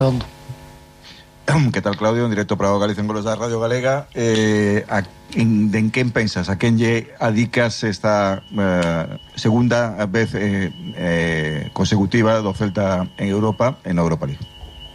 Que tal, Claudio? En directo para Galicia en Goles da Radio Galega. En quen pensas? A quen lle adicas esta segunda vez consecutiva do Celta en Europa, en la Europa League?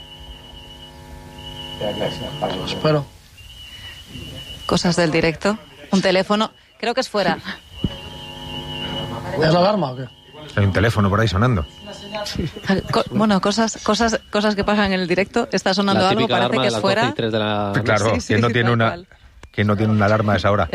Espero. Cosas del directo. Un teléfono. Creo que es fuera. ¿Es la alarma o qué? Hay un teléfono por ahí sonando. Bueno, cosas que pasan en el directo. Está sonando algo, parece que es fuera. Claro, Sí, ¿quién no tiene una alarma a esa hora?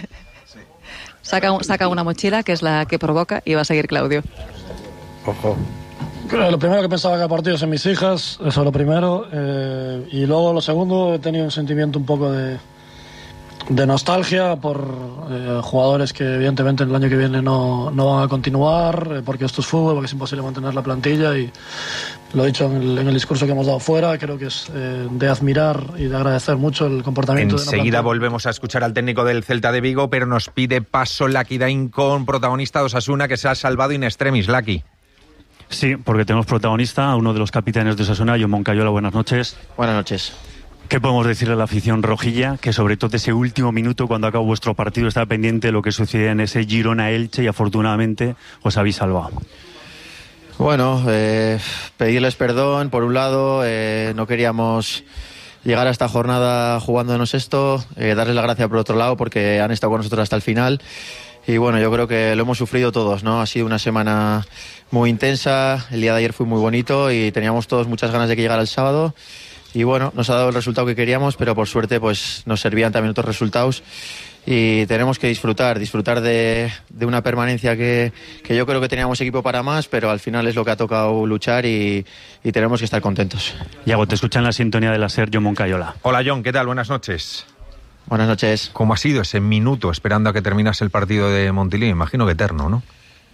Saca una mochila, que es la que provoca, y va a seguir Claudio. Ojo. Lo primero que pensaba que partidos en mis hijas, eso lo primero. Y luego lo segundo, he tenido un sentimiento un poco de nostalgia por jugadores que evidentemente el año que viene no van a continuar, porque esto es fútbol, porque es imposible mantener la plantilla, y lo he dicho en el discurso que hemos dado fuera. Creo que es de admirar y de agradecer mucho el comportamiento. Enseguida volvemos a escuchar al técnico del Celta de Vigo, pero nos pide paso Lucky Dain con protagonista de Osasuna, que se ha salvado in extremis. Lucky. Sí, porque tenemos protagonista a uno de los capitanes de Osasuna, Jon Moncayola. Buenas noches. Buenas noches. ¿Qué podemos decirle a la afición rojilla? Que sobre todo ese último minuto, cuando acabó vuestro partido, estaba pendiente de lo que sucedía en ese Girona-Elche, y afortunadamente os habéis salvado. Bueno, pedirles perdón, por un lado. No queríamos llegar a esta jornada jugándonos esto. Darles la gracia por otro lado, porque han estado con nosotros hasta el final. Y bueno, yo creo que lo hemos sufrido todos, ¿no? Ha sido una semana muy intensa. El día de ayer fue muy bonito y teníamos todos muchas ganas de que llegara el sábado. Y bueno, nos ha dado el resultado que queríamos, pero por suerte pues nos servían también otros resultados, y tenemos que disfrutar de una permanencia que yo creo que teníamos equipo para más, pero al final es lo que ha tocado luchar, y tenemos que estar contentos. Iago, te escucha en la sintonía de la SER Jon Moncayola. Hola, Jon, ¿qué tal? Buenas noches. Buenas noches. ¿Cómo ha sido ese minuto esperando a que terminase el partido de Montilivi? Imagino que eterno, ¿no?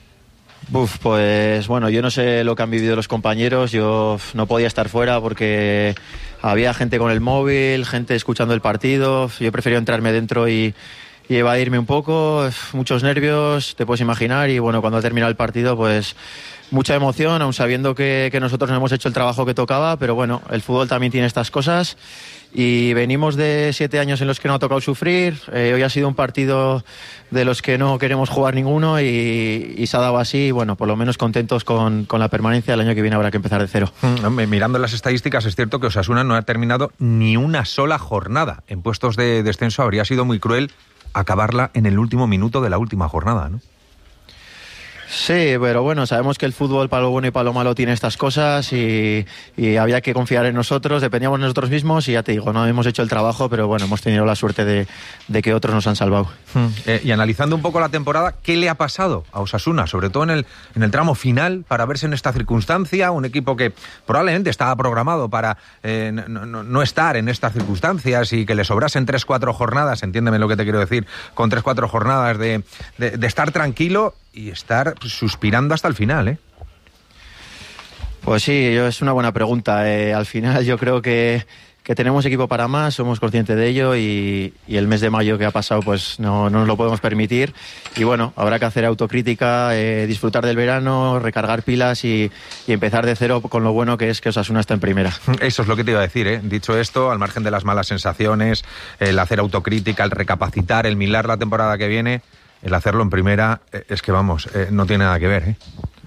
Pues bueno, yo no sé lo que han vivido los compañeros. Yo no podía estar fuera porque había gente con el móvil, gente escuchando el partido. Yo preferí entrarme dentro y evadirme un poco. Muchos nervios, te puedes imaginar. Y bueno, cuando ha terminado el partido, pues mucha emoción, aun sabiendo que nosotros no hemos hecho el trabajo que tocaba. Pero bueno, el fútbol también tiene estas cosas. Y venimos de 7 años en los que no ha tocado sufrir. Hoy ha sido un partido de los que no queremos jugar ninguno, y se ha dado así. Y bueno, por lo menos contentos con la permanencia. El año que viene habrá que empezar de cero. Mirando las estadísticas, es cierto que Osasuna no ha terminado ni una sola jornada en puestos de descenso. Habría sido muy cruel acabarla en el último minuto de la última jornada, ¿no? Sí, pero bueno, sabemos que el fútbol para lo bueno y para lo malo tiene estas cosas, y había que confiar en nosotros, dependíamos de nosotros mismos, y ya te digo, no hemos hecho el trabajo, pero bueno, hemos tenido la suerte de que otros nos han salvado. Y analizando un poco la temporada, ¿qué le ha pasado a Osasuna, sobre todo en el tramo final, para verse en esta circunstancia? Un equipo que probablemente estaba programado para no estar en estas circunstancias, y que le sobrasen 3-4 jornadas, entiéndeme lo que te quiero decir, con 3-4 jornadas de estar tranquilo y estar suspirando hasta el final, ¿eh? Pues sí, es una buena pregunta. Al final yo creo que tenemos equipo para más, somos conscientes de ello, y el mes de mayo que ha pasado pues no nos lo podemos permitir. Y bueno, habrá que hacer autocrítica, disfrutar del verano, recargar pilas y empezar de cero con lo bueno que es que Osasuna está en primera. Eso es lo que te iba a decir, ¿eh? Dicho esto, al margen de las malas sensaciones, el hacer autocrítica, el recapacitar, el mirar la temporada que viene, el hacerlo en primera, es que vamos, no tiene nada que ver, ¿eh?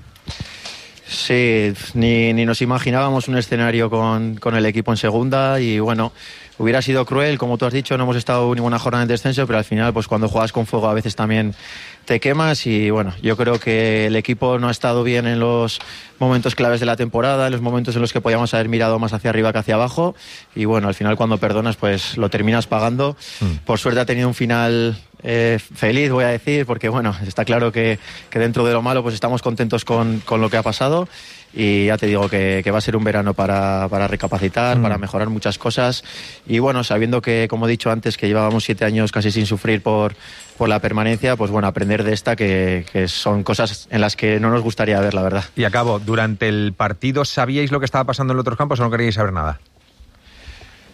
Sí, ni nos imaginábamos un escenario con el equipo en segunda, y bueno, hubiera sido cruel, como tú has dicho, no hemos estado ninguna jornada en descenso, pero al final pues cuando juegas con fuego a veces también te quemas. Y bueno, yo creo que el equipo no ha estado bien en los momentos claves de la temporada, en los momentos en los que podíamos haber mirado más hacia arriba que hacia abajo, y bueno, al final cuando perdonas pues lo terminas pagando. Por suerte ha tenido un final feliz, voy a decir, porque bueno, está claro que dentro de lo malo pues estamos contentos con lo que ha pasado, y ya te digo que va a ser un verano para recapacitar, para mejorar muchas cosas, y bueno, sabiendo que, como he dicho antes, que llevábamos 7 años casi sin sufrir por la permanencia, pues bueno, aprender de esta, que son cosas en las que no nos gustaría ver, la verdad. Y acabo, durante el partido, ¿sabíais lo que estaba pasando en los otros campos o no queríais saber nada?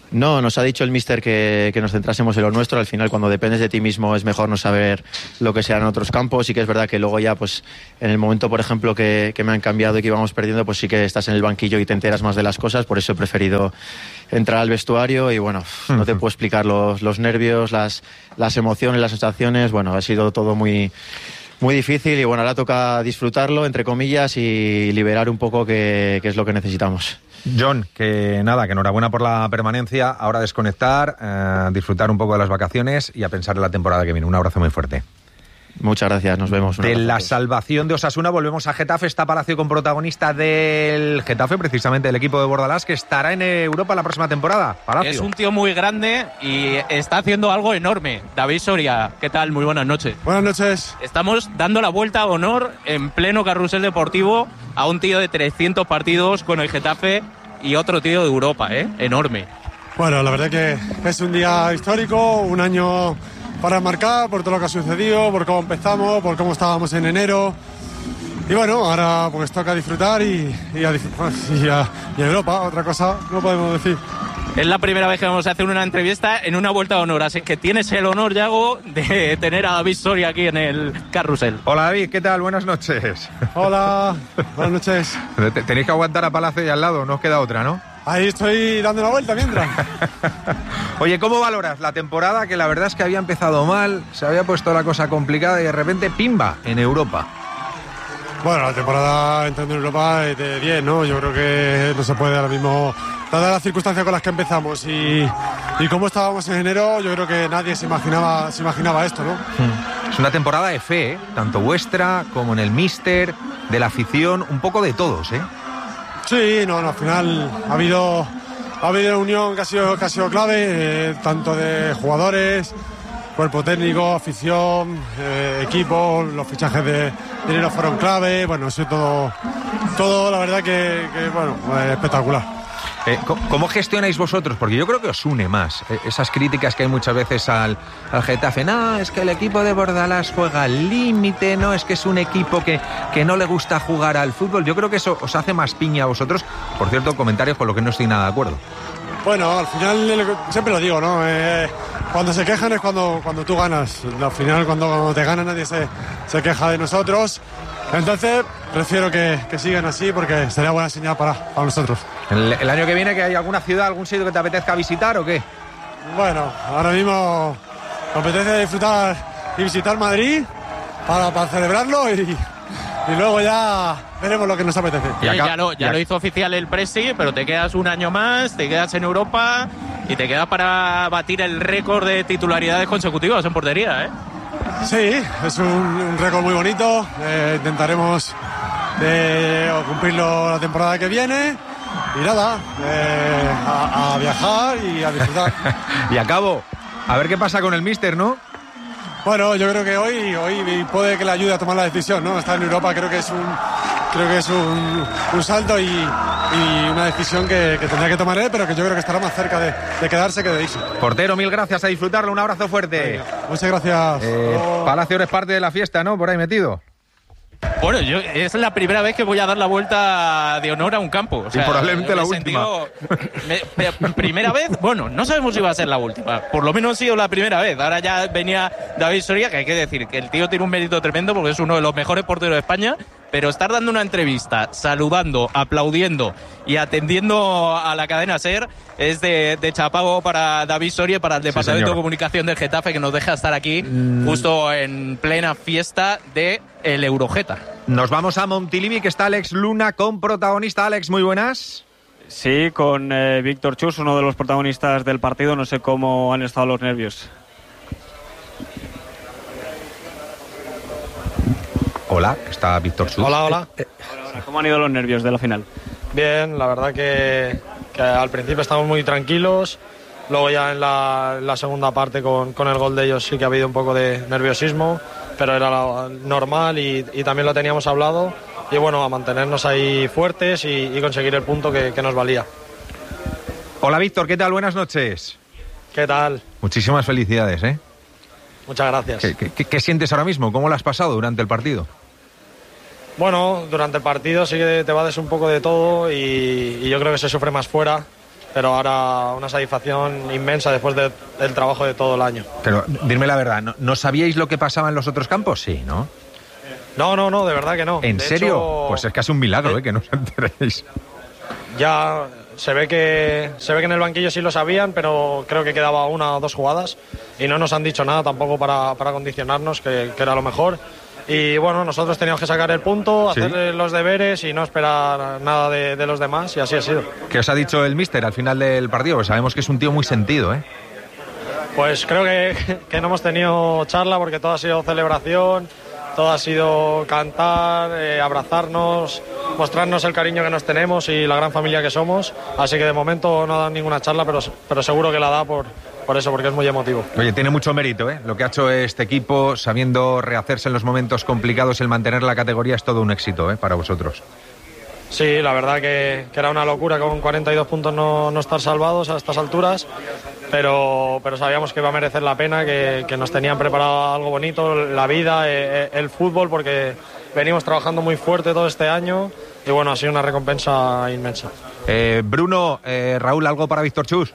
No, nos ha dicho el míster que nos centrásemos en lo nuestro. Al final, cuando dependes de ti mismo, es mejor no saber lo que sea en otros campos. Y que es verdad que luego ya, pues en el momento, por ejemplo, que me han cambiado y que íbamos perdiendo, pues sí que estás en el banquillo y te enteras más de las cosas. Por eso he preferido entrar al vestuario y bueno, no te puedo explicar los nervios, las emociones, las sensaciones. Bueno, ha sido todo muy difícil y bueno, ahora toca disfrutarlo, entre comillas, y liberar un poco que es lo que necesitamos. John, que nada, que enhorabuena por la permanencia, ahora desconectar, disfrutar un poco de las vacaciones y a pensar en la temporada que viene. Un abrazo muy fuerte. Muchas gracias, nos vemos. De la salvación de Osasuna volvemos a Getafe. Está Palacio con protagonista del Getafe, precisamente el equipo de Bordalás, que estará en Europa la próxima temporada. Palacio. Es un tío muy grande y está haciendo algo enorme. David Soria, ¿qué tal? Muy buenas noches. Buenas noches. Estamos dando la vuelta a honor en pleno carrusel deportivo a un tío de 300 partidos con el Getafe y otro tío de Europa, enorme. Bueno, la verdad que es un día histórico, un año para marcar por todo lo que ha sucedido, por cómo empezamos, por cómo estábamos en enero. Y bueno, ahora pues toca disfrutar y a Europa, otra cosa no podemos decir. Es la primera vez que vamos a hacer una entrevista en una vuelta de honor, así que tienes el honor, Yago, de tener a David Soria aquí en el carrusel. Hola David, ¿qué tal? Buenas noches. Hola, buenas noches. Tenéis que aguantar a Palacio y al lado, no os queda otra, ¿no? Ahí estoy dando la vuelta mientras. Oye, ¿cómo valoras la temporada? Que la verdad es que había empezado mal, se había puesto la cosa complicada y de repente ¡pimba! En Europa. Bueno, la temporada entrando en Europa es de 10, ¿no? Yo creo que no se puede ahora mismo, dadas las circunstancias con las que empezamos y cómo estábamos en enero, yo creo que nadie se imaginaba esto, ¿no? Es una temporada de fe, ¿eh? Tanto vuestra como en el míster, de la afición, un poco de todos, ¿eh? Sí, no, al final ha habido una unión que ha sido clave, tanto de jugadores, cuerpo técnico, afición, equipo, los fichajes de dinero fueron clave, bueno, eso todo la verdad que bueno, espectacular. ¿Cómo gestionáis vosotros? Porque yo creo que os une más esas críticas que hay muchas veces al Getafe. No, es que el equipo de Bordalás juega al límite, no, es que es un equipo que no le gusta jugar al fútbol. Yo creo que eso os hace más piña a vosotros. Por cierto, comentarios con lo que no estoy nada de acuerdo. Bueno, al final siempre lo digo, ¿no? Cuando se quejan es cuando tú ganas. Al final cuando te ganan nadie se queja de nosotros. Entonces prefiero que sigan así porque sería buena señal para nosotros. ¿El año que viene que hay alguna ciudad, algún sitio que te apetezca visitar o qué? Bueno, ahora mismo me apetece disfrutar y visitar Madrid para celebrarlo y luego ya veremos lo que nos apetece. Ya lo hizo oficial el Presi, pero te quedas un año más, te quedas en Europa y te quedas para batir el récord de titularidades consecutivas en portería, ¿eh? Sí, es un récord muy bonito. Intentaremos cumplirlo la temporada que viene. Y nada, a viajar y a disfrutar. Y a cabo, a ver qué pasa con el míster, ¿no? Bueno, yo creo que hoy puede que le ayude a tomar la decisión, ¿no? Estar en Europa creo que es un salto y una decisión que tendrá que tomar él, pero que yo creo que estará más cerca de quedarse que de irse. Portero, mil gracias, a disfrutarlo, un abrazo fuerte. Venga, muchas gracias. Palacio eres parte de la fiesta, ¿no? Por ahí metido. Bueno, es la primera vez que voy a dar la vuelta de honor a un campo. O sea, y probablemente la última. Primera vez, bueno, no sabemos si va a ser la última. Por lo menos ha sido la primera vez. Ahora ya venía David Soria, que hay que decir que el tío tiene un mérito tremendo porque es uno de los mejores porteros de España. Pero estar dando una entrevista, saludando, aplaudiendo y atendiendo a la cadena SER es de chapago para David Soria y para el Departamento de Comunicación del Getafe, que nos deja estar aquí justo en plena fiesta de el Eurogeta. Nos vamos a Montilivi, que está Alex Luna con protagonista. Alex, muy buenas. Sí, con Víctor Chus, uno de los protagonistas del partido. No sé cómo han estado los nervios. Hola, está Víctor Chus. Hola. Hola, ¿cómo han ido los nervios de la final? Bien, la verdad que al principio estamos muy tranquilos. Luego ya en la segunda parte con el gol de ellos sí que ha habido un poco de nerviosismo, pero era normal y también lo teníamos hablado. Y bueno, a mantenernos ahí fuertes y conseguir el punto que nos valía. Hola Víctor, ¿qué tal? Buenas noches. ¿Qué tal? Muchísimas felicidades, ¿eh? Muchas gracias. ¿Qué sientes ahora mismo? ¿Cómo lo has pasado durante el partido? Bueno, durante el partido sí que te vades un poco de todo y yo creo que se sufre más fuera. pero ahora una satisfacción inmensa después del trabajo de todo el año. Pero dime la verdad, ¿no sabíais lo que pasaba en los otros campos? Sí, ¿no? No, de verdad que no. ¿En serio? Hecho, pues es casi un milagro, que no os enteréis. Ya se ve que en el banquillo sí lo sabían, pero creo que quedaba 1 o 2 jugadas y no nos han dicho nada tampoco para condicionarnos, que era lo mejor. Y bueno, nosotros teníamos que sacar el punto, hacer los deberes y no esperar nada de los demás, y así ha sido. ¿Qué os ha dicho el míster al final del partido? Pues sabemos que es un tío muy sentido, ¿eh? Pues creo que no hemos tenido charla porque todo ha sido celebración, todo ha sido cantar, abrazarnos, mostrarnos el cariño que nos tenemos y la gran familia que somos. Así que de momento no ha dado ninguna charla, pero seguro que la da por eso, porque es muy emotivo. Oye, tiene mucho mérito, ¿eh? Lo que ha hecho este equipo, sabiendo rehacerse en los momentos complicados, el mantener la categoría es todo un éxito, ¿eh? Para vosotros. Sí, la verdad que era una locura con 42 puntos no estar salvados a estas alturas, pero sabíamos que iba a merecer la pena, que nos tenían preparado algo bonito, la vida, el fútbol, porque venimos trabajando muy fuerte todo este año y bueno, ha sido una recompensa inmensa. Bruno, Raúl, ¿algo para Víctor Chus?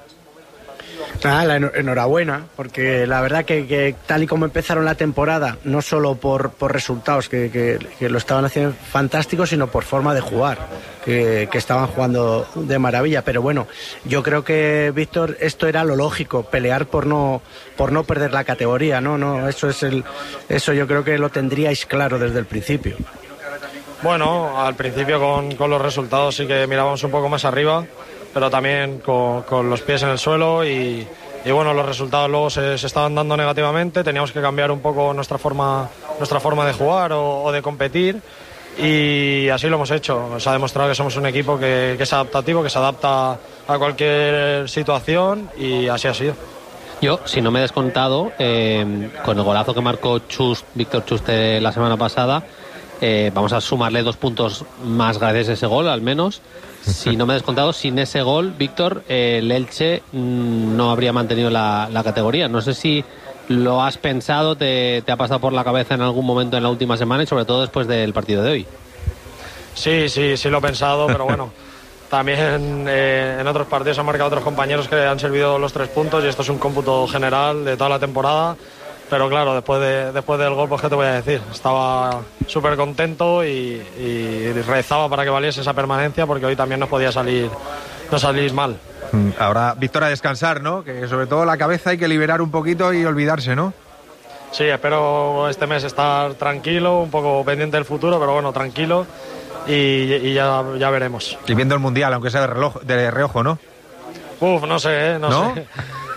Nada, enhorabuena, porque la verdad que tal y como empezaron la temporada, no solo por resultados, que lo estaban haciendo fantástico, sino por forma de jugar, que estaban jugando de maravilla. Pero bueno, yo creo que, Víctor, esto era lo lógico, pelear por no perder la categoría, ¿no? Eso yo creo que lo tendríais claro desde el principio. Bueno, al principio con los resultados sí que mirábamos un poco más arriba, pero también con los pies en el suelo y bueno, los resultados luego se estaban dando negativamente, teníamos que cambiar un poco nuestra forma de jugar o de competir y así lo hemos hecho. Nos ha demostrado que somos un equipo que es adaptativo, que se adapta a cualquier situación y así ha sido. Yo, si no me he descontado, con el golazo que marcó Víctor Chus la semana pasada, vamos a sumarle 2 puntos más gracias a ese gol, al menos. Si no me he descontado, sin ese gol, Víctor, el Elche no habría mantenido la categoría. No sé si lo has pensado, te ha pasado por la cabeza en algún momento en la última semana y sobre todo después del partido de hoy. Sí lo he pensado, pero bueno, también en otros partidos han marcado otros compañeros que han servido los 3 puntos y esto es un cómputo general de toda la temporada. Pero claro, después del gol, pues qué te voy a decir, estaba súper contento y rezaba para que valiese esa permanencia, porque hoy también no podía salir mal. Ahora, Víctor, a descansar, ¿no? Que sobre todo la cabeza hay que liberar un poquito y olvidarse, ¿no? Sí, espero este mes estar tranquilo, un poco pendiente del futuro, pero bueno, tranquilo y ya veremos. Y viendo el Mundial, aunque sea de reojo, ¿no? No sé, no sé.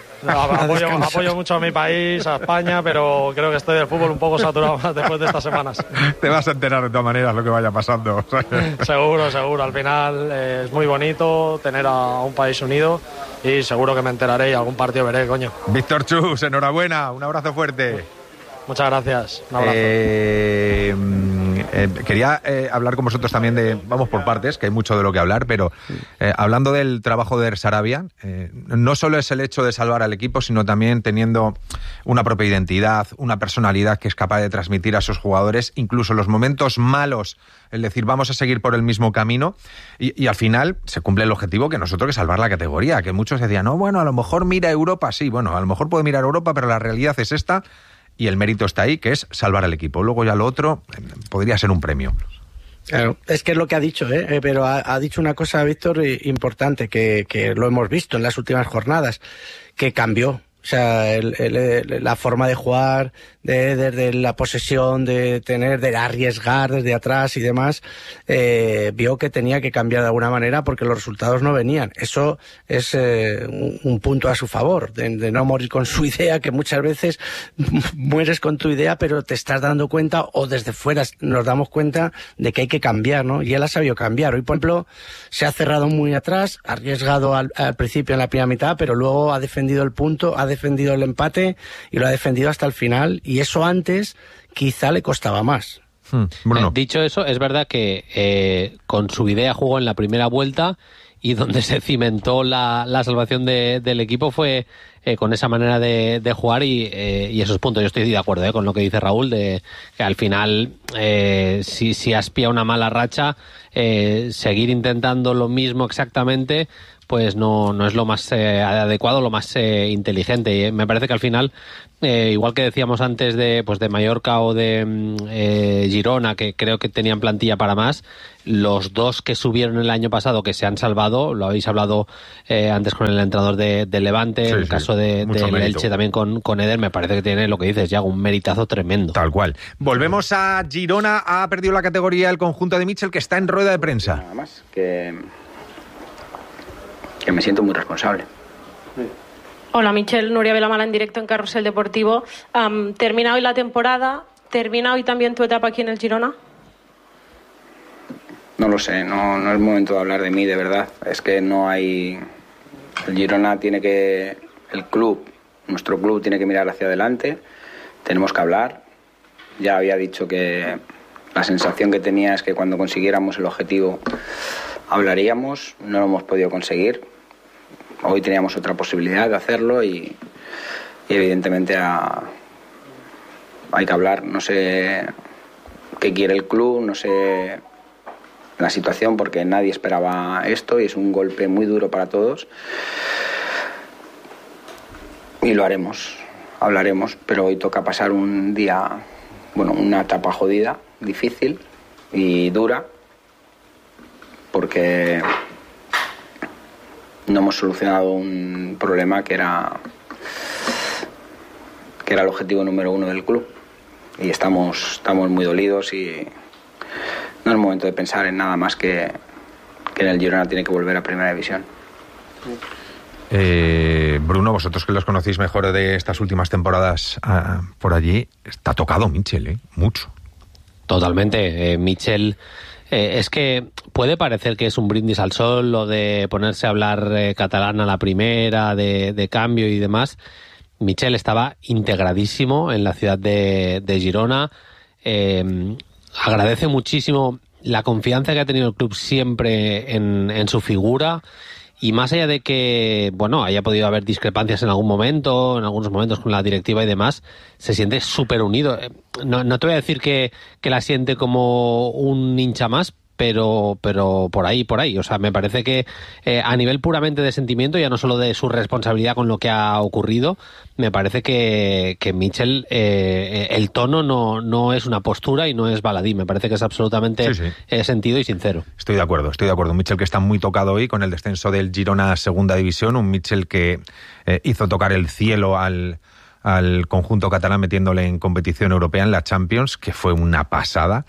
Apoyo mucho a mi país, a España, pero creo que estoy del fútbol un poco saturado después de estas semanas. Te vas a enterar de todas maneras lo que vaya pasando. Seguro. Al final es muy bonito tener a un país unido y seguro que me enteraré y algún partido veré, coño. Víctor Chus, enhorabuena, un abrazo fuerte. Muchas gracias, un abrazo. Quería hablar con vosotros también vamos por partes, que hay mucho de lo que hablar, pero hablando del trabajo de Sarabia, no solo es el hecho de salvar al equipo, sino también teniendo una propia identidad, una personalidad que es capaz de transmitir a sus jugadores, incluso los momentos malos, es decir, vamos a seguir por el mismo camino, y al final se cumple el objetivo que nosotros, que salvar la categoría, que muchos decían, no, bueno, a lo mejor mira Europa, sí, bueno, a lo mejor puede mirar Europa, pero la realidad es esta. Y el mérito está ahí, que es salvar al equipo. Luego ya lo otro podría ser un premio. Claro, es que es lo que ha dicho, pero ha dicho una cosa, Víctor, importante, que lo hemos visto en las últimas jornadas, que cambió. O sea, la forma de jugar, desde la posesión, de arriesgar desde atrás y demás, vio que tenía que cambiar de alguna manera porque los resultados no venían. Eso es un punto a su favor, de no morir con su idea, que muchas veces mueres con tu idea, pero te estás dando cuenta, o desde fuera nos damos cuenta de que hay que cambiar, ¿no? Y él ha sabido cambiar. Hoy, por ejemplo, se ha cerrado muy atrás, ha arriesgado al principio en la primera mitad, pero luego ha defendido el punto, ha defendido el empate y lo ha defendido hasta el final, y eso antes quizá le costaba más. Bueno. Dicho eso, es verdad que con su idea jugó en la primera vuelta y donde se cimentó la salvación del equipo fue con esa manera de jugar y esos puntos. Yo estoy de acuerdo con lo que dice Raúl, de que al final si has pillado una mala racha, seguir intentando lo mismo exactamente pues no es lo más adecuado, lo más inteligente. Y me parece que al final, igual que decíamos antes de Mallorca o de Girona, que creo que tenían plantilla para más, los dos que subieron el año pasado, que se han salvado, lo habéis hablado antes con el entrenador de Levante, el caso de Elche también con Eder, me parece que tiene lo que dices, Yago, un meritazo tremendo. Tal cual. Volvemos a Girona, ha perdido la categoría el conjunto de Mitchell, que está en rueda de prensa. Nada más, que me siento muy responsable. Hola Mitchell, Nuria Vilamala en directo en Carrusel Deportivo. ¿Termina hoy la temporada? ¿Termina hoy también tu etapa aquí en el Girona? No lo sé, no es momento de hablar de mí, de verdad. Es que no hay... El Girona nuestro club tiene que mirar hacia adelante, tenemos que hablar. Ya había dicho que la sensación que tenía es que cuando consiguiéramos el objetivo hablaríamos, no lo hemos podido conseguir. Hoy teníamos otra posibilidad de hacerlo y evidentemente hay que hablar. No sé qué quiere el club, no sé la situación, porque nadie esperaba esto y es un golpe muy duro para todos. Y lo haremos, hablaremos, pero hoy toca pasar un día, una etapa jodida, difícil y dura, porque no hemos solucionado un problema que era el objetivo número 1 del club. Y estamos muy dolidos y no es momento de pensar en nada más que en el Girona tiene que volver a Primera División. Bruno, vosotros que los conocéis mejor de estas últimas temporadas por allí, está tocado Mitchell, mucho. Totalmente. Mitchell, es que puede parecer que es un brindis al sol lo de ponerse a hablar catalán a la primera, de cambio y demás. Mitchell estaba integradísimo en la ciudad de Girona. Agradece muchísimo la confianza que ha tenido el club siempre en su figura. Y más allá de que, haya podido haber discrepancias en algunos momentos con la directiva y demás, se siente súper unido. No te voy a decir que la siente como un hincha más, pero por ahí. O sea, me parece que a nivel puramente de sentimiento, ya no solo de su responsabilidad con lo que ha ocurrido, me parece que Mitchell, el tono no es una postura y no es baladí. Me parece que es absolutamente sentido y sincero. Estoy de acuerdo. Un Mitchell que está muy tocado hoy con el descenso del Girona a Segunda División. Un Mitchell que hizo tocar el cielo al conjunto catalán metiéndole en competición europea en la Champions, que fue una pasada.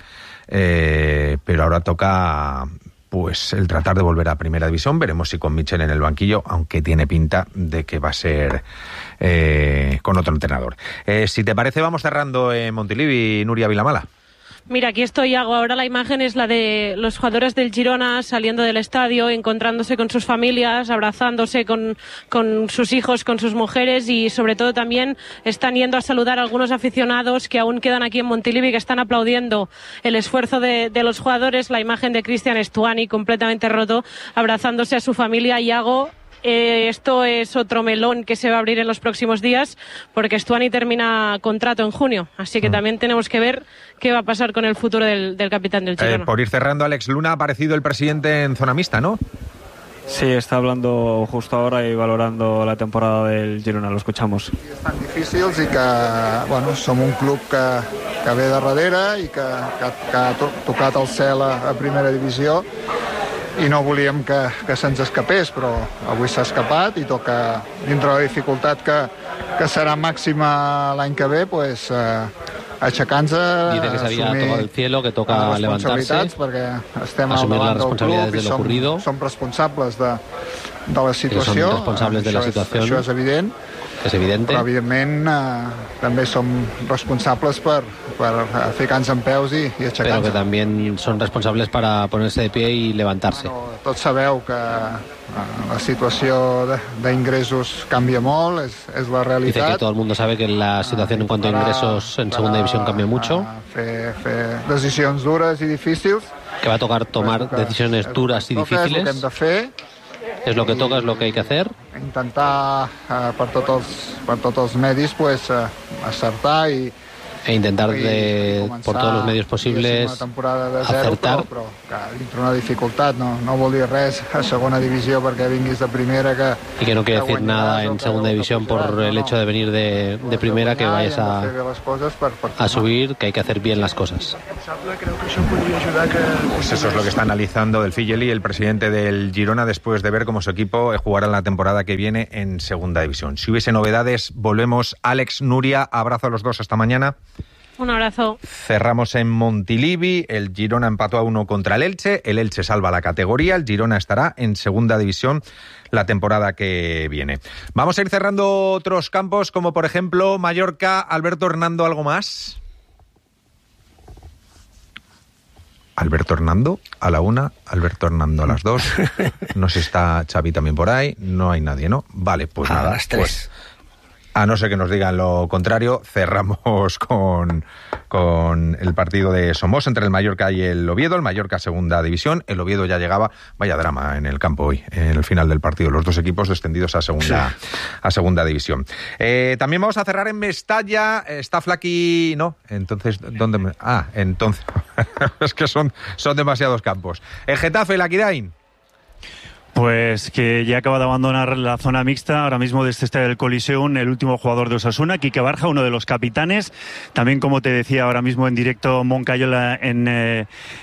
Pero ahora toca pues el tratar de volver a Primera División. Veremos si con Mitchell en el banquillo, aunque tiene pinta de que va a ser con otro entrenador. Si te parece, vamos cerrando en Montilivi, Nuria Vilamala. Mira, aquí estoy, Iago. Ahora la imagen es la de los jugadores del Girona saliendo del estadio, encontrándose con sus familias, abrazándose con sus hijos, con sus mujeres, y sobre todo también están yendo a saludar a algunos aficionados que aún quedan aquí en Montilivi, que están aplaudiendo el esfuerzo de los jugadores. La imagen de Cristian Stuani completamente roto, abrazándose a su familia. Iago, esto es otro melón que se va a abrir en los próximos días, porque Stuani termina contrato en junio, así que también tenemos que ver qué va a pasar con el futuro del capitán del Girona. Por ir cerrando, Alex Luna, ha aparecido el presidente en zona mixta, ¿no? Sí, está hablando justo ahora y valorando la temporada del Girona, lo escuchamos. Estan difícils i que som un club que ve de darrere i que ha tocat el cel a Primera Divisió i no volíem que se'ns escapés, però avui s'ha escapat i toca, dintre la dificultat que serà màxima l'any que ve, pues, aixecar-nos, dice que se había tocado el cielo, que toca levantarse, perquè estem al davant del club i som responsables de la situació. Son responsables de la situación. Això és evident. Es evidente. Però, evidentment, també som responsables per ficar-nos en peus i aixecar-nos. Pero que también son responsables para ponerse de pie y levantarse. Tots sabeu que la situació d'ingressos canvia molt, és la realitat. Dice que todo el mundo sabe que la situación en cuanto a ingresos en Segunda División cambia mucho. Fer decisions dures i difícils. Que va a tocar tomar decisiones duras y difíciles. És el que hem de fer. Es lo que toca, es lo que hay que hacer. Intentar per tots els medis pues, acertar i e intentar por todos los medios posibles acertar. Però dintre una dificultat no vol dir res a segona divisió perquè vinguis de primera y que no quiere decir nada en segunda división por el hecho de venir de primera, que vayas a subir, que hay que hacer bien las cosas. Pues eso es lo que está analizando Del Figeli, el presidente del Girona, después de ver cómo su equipo jugará la temporada que viene en segunda división. Si hubiese novedades, volvemos. Alex, Nuria, abrazo a los dos hasta mañana. Un abrazo. Cerramos en Montilivi. El Girona empató a 1 contra el Elche. El Elche salva la categoría. El Girona estará en segunda división la temporada que viene. Vamos a ir cerrando otros campos, como por ejemplo Mallorca. Alberto Hernando, ¿algo más? Alberto Hernando a la 1, Alberto Hernando a las 2. No sé si está Xavi también por ahí. No hay nadie, ¿no? Vale, pues nada. A las 3. Pues, a no ser que nos digan lo contrario, cerramos con el partido de Somos entre el Mallorca y el Oviedo. El Mallorca segunda división, el Oviedo ya llegaba, vaya drama en el campo hoy, en el final del partido, los dos equipos descendidos a segunda división. También vamos a cerrar en Mestalla. Está Flaqui, no, entonces, ¿dónde entonces, es que son demasiados campos. El Getafe, el Aquirain. Pues que ya acaba de abandonar la zona mixta, ahora mismo desde este del Coliseum, el último jugador de Osasuna, Quique Barja, uno de los capitanes. También, como te decía ahora mismo en directo, Moncayola en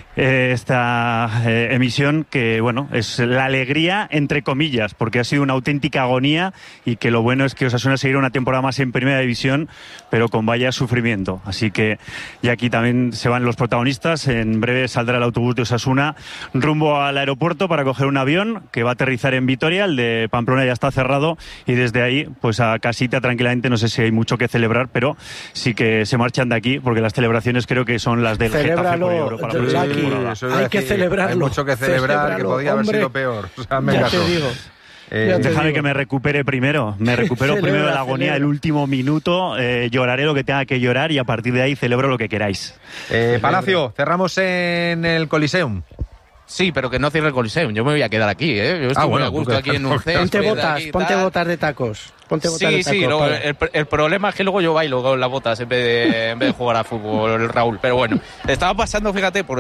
esta emisión, que bueno, es la alegría entre comillas, porque ha sido una auténtica agonía, y que lo bueno es que Osasuna seguirá una temporada más en primera división, pero con vaya sufrimiento. Así que ya aquí también se van los protagonistas. En breve saldrá el autobús de Osasuna rumbo al aeropuerto para coger un avión que va a aterrizar en Vitoria. El de Pamplona ya está cerrado, y desde ahí pues a casita tranquilamente. No sé si hay mucho que celebrar, pero sí que se marchan de aquí, porque las celebraciones creo que son las del Getafe por Europa. Hay que celebrarlo. Hay mucho que celebrar, que podía haber sido peor. O sea, ya te digo. Déjame que me recupere primero. Me recupero primero de la agonía del último minuto. Lloraré lo que tenga que llorar, y a partir de ahí celebro lo que queráis. Palacio, cerramos en el Coliseum. Sí, pero que no cierre el Coliseum. Yo me voy a quedar aquí, ¿eh? Yo estoy muy a gusto aquí en un césped. Ponte botas de tacos. Sí, luego, el problema es que luego yo bailo con las botas en vez de jugar a fútbol, Raúl. Pero bueno, estaba pasando, fíjate, por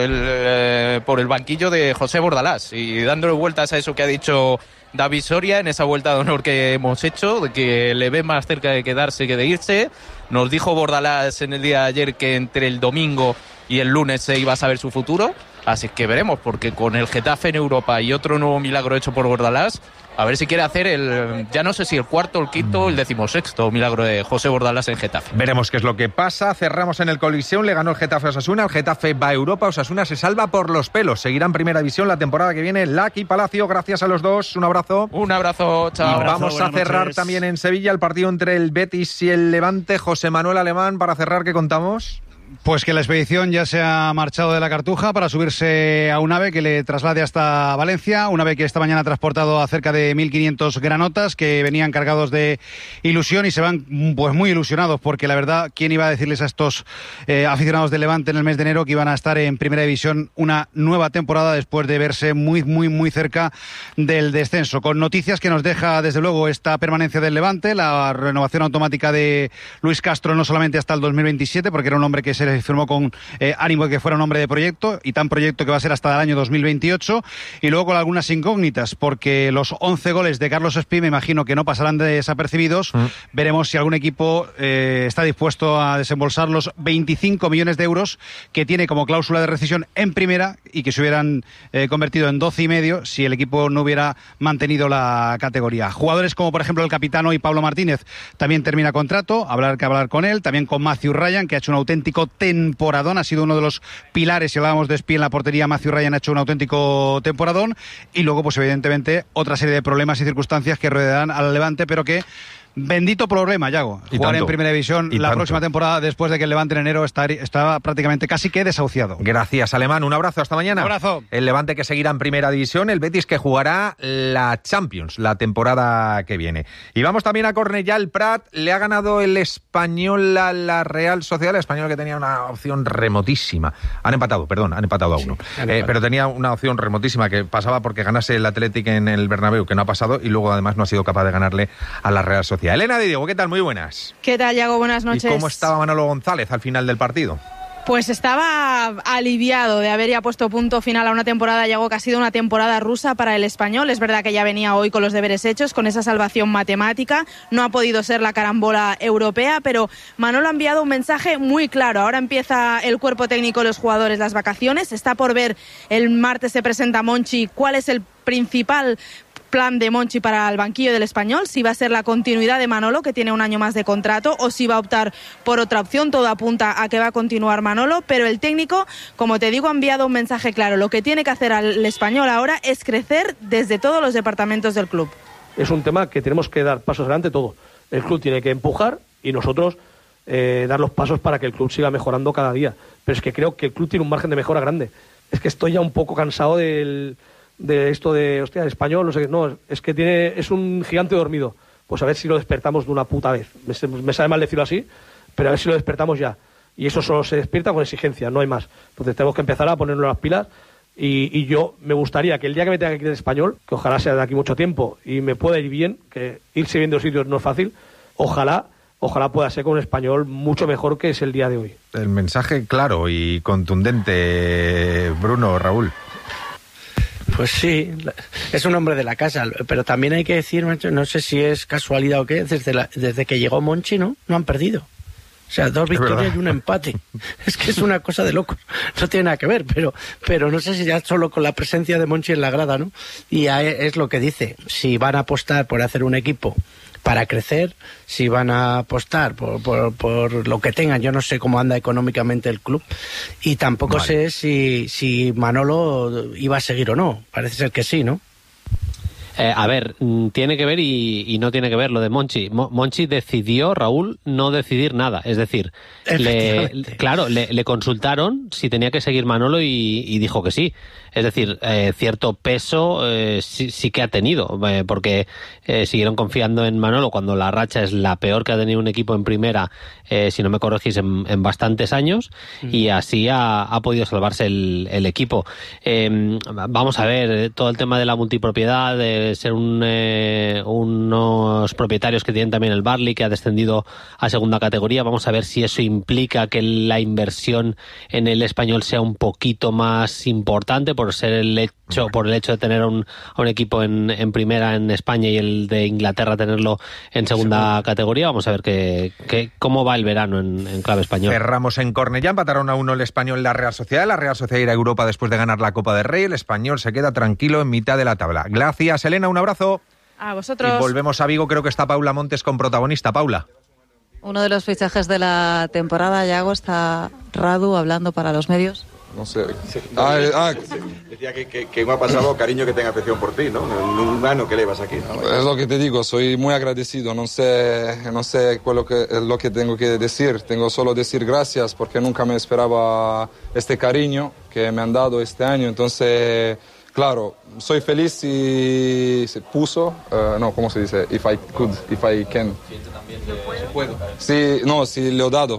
el banquillo de José Bordalás y dándole vueltas a eso que ha dicho David Soria en esa vuelta de honor que hemos hecho, de que le ve más cerca de quedarse que de irse. Nos dijo Bordalás en el día de ayer que entre el domingo y el lunes se iba a saber su futuro. Así que veremos, porque con el Getafe en Europa y otro nuevo milagro hecho por Bordalás, a ver si quiere hacer ya no sé si el cuarto, el quinto o el 16º milagro de José Bordalás en Getafe. Veremos qué es lo que pasa. Cerramos en el Coliseum, le ganó el Getafe a Osasuna, el Getafe va a Europa, Osasuna se salva por los pelos. Seguirá en primera división la temporada que viene. Laki, Palacio, gracias a los dos, un abrazo. Un abrazo, chao. Vamos a cerrar también en Sevilla el partido entre el Betis y el Levante. José Manuel Alemán, para cerrar, ¿qué contamos? Pues que la expedición ya se ha marchado de la Cartuja para subirse a un ave que le traslade hasta Valencia, un ave que esta mañana ha transportado a cerca de 1.500 granotas que venían cargados de ilusión, y se van pues muy ilusionados, porque la verdad, ¿quién iba a decirles a estos aficionados del Levante en el mes de enero que iban a estar en Primera División una nueva temporada después de verse muy cerca del descenso? Con noticias que nos deja desde luego esta permanencia del Levante, la renovación automática de Luis Castro, no solamente hasta el 2027, porque era un hombre que se firmó con ánimo de que fuera un hombre de proyecto, y tan proyecto que va a ser hasta el año 2028, y luego con algunas incógnitas, porque los 11 goles de Carlos Espí me imagino que no pasarán desapercibidos. Veremos si algún equipo está dispuesto a desembolsar los 25 millones de euros que tiene como cláusula de rescisión en primera, y que se hubieran convertido en 12,5 si el equipo no hubiera mantenido la categoría. Jugadores como por ejemplo el capitán hoy, Pablo Martínez, también termina contrato, habrá que hablar con él, también con Matthew Ryan, que ha hecho un auténtico temporadón, ha sido uno de los pilares. Si hablábamos de Espí en la portería, Matthew Ryan ha hecho un auténtico temporadón, y luego pues evidentemente otra serie de problemas y circunstancias que rodearán al Levante, pero que bendito problema, Yago. Jugar en Primera División la próxima temporada, después de que el Levante en enero está prácticamente casi que desahuciado. Gracias, Alemán. Un abrazo, hasta mañana. Un abrazo. El Levante que seguirá en Primera División, el Betis que jugará la Champions la temporada que viene. Y vamos también a Cornellà. El Prat le ha ganado el Español a la Real Sociedad, el Español que tenía una opción remotísima. Han empatado a 1. Pero tenía una opción remotísima que pasaba porque ganase el Athletic en el Bernabéu, que no ha pasado, y luego además no ha sido capaz de ganarle a la Real Sociedad. Valencia. Elena de Diego, ¿qué tal? Muy buenas. ¿Qué tal, Iago? Buenas noches. ¿Y cómo estaba Manolo González al final del partido? Pues estaba aliviado de haber ya puesto punto final a una temporada, Iago, que ha sido una temporada rusa para el Español. Es verdad que ya venía hoy con los deberes hechos, con esa salvación matemática. No ha podido ser la carambola europea, pero Manolo ha enviado un mensaje muy claro. Ahora empieza el cuerpo técnico, los jugadores, las vacaciones. Está por ver, el martes se presenta Monchi, cuál es el principal plan de Monchi para el banquillo del Español, si va a ser la continuidad de Manolo, que tiene un año más de contrato, o si va a optar por otra opción. Todo apunta a que va a continuar Manolo, pero el técnico, como te digo, ha enviado un mensaje claro. Lo que tiene que hacer al Español ahora es crecer desde todos los departamentos del club. Es un tema que tenemos que dar pasos adelante todo. El club tiene que empujar y nosotros dar los pasos para que el club siga mejorando cada día. Pero es que creo que el club tiene un margen de mejora grande. Es que estoy ya un poco cansado de esto de, hostia, el Español, no sé qué, no, es que es un gigante dormido. Pues a ver si lo despertamos de una puta vez. Me sabe mal decirlo así, pero a ver si lo despertamos ya. Y eso solo se despierta con exigencia, no hay más. Entonces tenemos que empezar a ponernos las pilas y yo me gustaría que el día que me tenga que ir del Español, que ojalá sea de aquí mucho tiempo y me pueda ir bien, que irse bien de los sitios no es fácil, ojalá pueda ser con un Español mucho mejor que es el día de hoy. El mensaje claro y contundente, Bruno, Raúl. Pues sí, es un hombre de la casa, pero también hay que decir, no sé si es casualidad o qué, desde que llegó Monchi, ¿no? No han perdido. O sea, 2 victorias y un empate. Es que es una cosa de locos. No tiene nada que ver, pero no sé si ya solo con la presencia de Monchi en la grada, ¿no? Y es lo que dice, si van a apostar por hacer un equipo para crecer, si van a apostar por lo que tengan. Yo no sé cómo anda económicamente el club y tampoco sé si Manolo iba a seguir o no. Parece ser que sí, ¿no? A ver, tiene que ver y no tiene que ver lo de Monchi. Monchi decidió, Raúl, no decidir nada. Es decir, le consultaron si tenía que seguir Manolo y dijo que sí. Es decir, cierto peso sí que ha tenido, porque siguieron confiando en Manolo cuando la racha es la peor que ha tenido un equipo en primera, si no me corregís, en bastantes años, y así ha podido salvarse el equipo. Vamos a ver, todo el tema de la multipropiedad, de ser unos propietarios que tienen también el Barley, que ha descendido a segunda categoría. Vamos a ver si eso implica que la inversión en el Español sea un poquito más importante, por el hecho de tener a un equipo en primera en España y el de Inglaterra tenerlo en segunda categoría. Vamos a ver cómo va el verano en clave español. Cerramos en Cornellá, empataron a 1 el Español y la Real Sociedad. La Real Sociedad irá a Europa después de ganar la Copa del Rey. El Español se queda tranquilo en mitad de la tabla. Gracias, Elena, un abrazo. A vosotros. Y volvemos a Vigo, creo que está Paula Montes con protagonista. Paula. Uno de los fichajes de la temporada, Iago, está Radu hablando para los medios. No sé. Decía que me ha pasado cariño que tenga afección por ti, ¿no? Un humano que le vas aquí, ¿no? Es lo que te digo, soy muy agradecido. No sé lo que tengo que decir. Tengo solo decir gracias porque nunca me esperaba este cariño que me han dado este año. Entonces, claro, soy feliz si se puso, ¿cómo se dice? If I can. Sí, no, sí, le he dado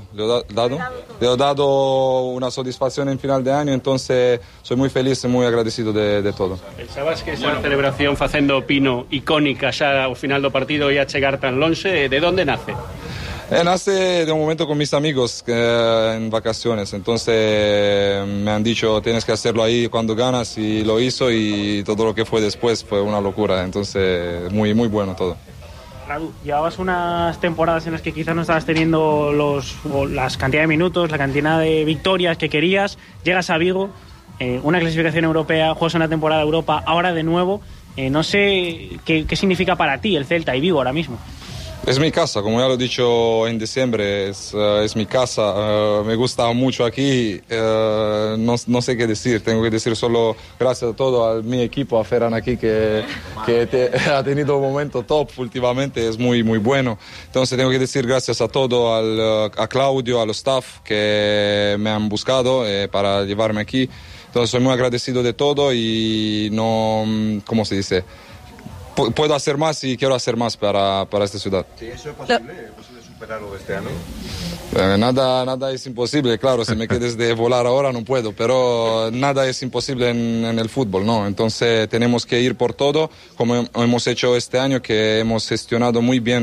una satisfacción en final de año, entonces soy muy feliz y muy agradecido de todo. Pensabas que esa celebración facendo Pino icónica xa ao final do partido ia chegar tan lonxe? De onde nace? Nace de un momento con mis amigos en vacaciones, entonces me han dicho tienes que hacerlo ahí cuando ganas y lo hizo y todo lo que fue después fue una locura, entonces muy, muy bueno todo. Radu, llevabas unas temporadas en las que quizás no estabas teniendo las cantidad de minutos, la cantidad de victorias que querías, llegas a Vigo, una clasificación europea, juegas una temporada de Europa, ahora de nuevo, no sé qué significa para ti el Celta y Vigo ahora mismo. Es mi casa, como ya lo he dicho en diciembre, es mi casa, me gusta mucho aquí, no sé qué decir, tengo que decir solo gracias a todo, a mi equipo, a Ferran aquí que ha tenido un momento top últimamente, es muy muy bueno, entonces tengo que decir gracias a todo, a Claudio, a los staff que me han buscado para llevarme aquí, entonces soy muy agradecido de todo y no, ¿cómo se dice? Puedo hacer más y quiero hacer más para esta ciudad. Sí, eso es posible, superarlo este año. Nada es imposible, claro, si me quedes de volar ahora no puedo, pero nada es imposible en el fútbol, ¿no? Entonces tenemos que ir por todo, como hemos hecho este año, que hemos gestionado muy bien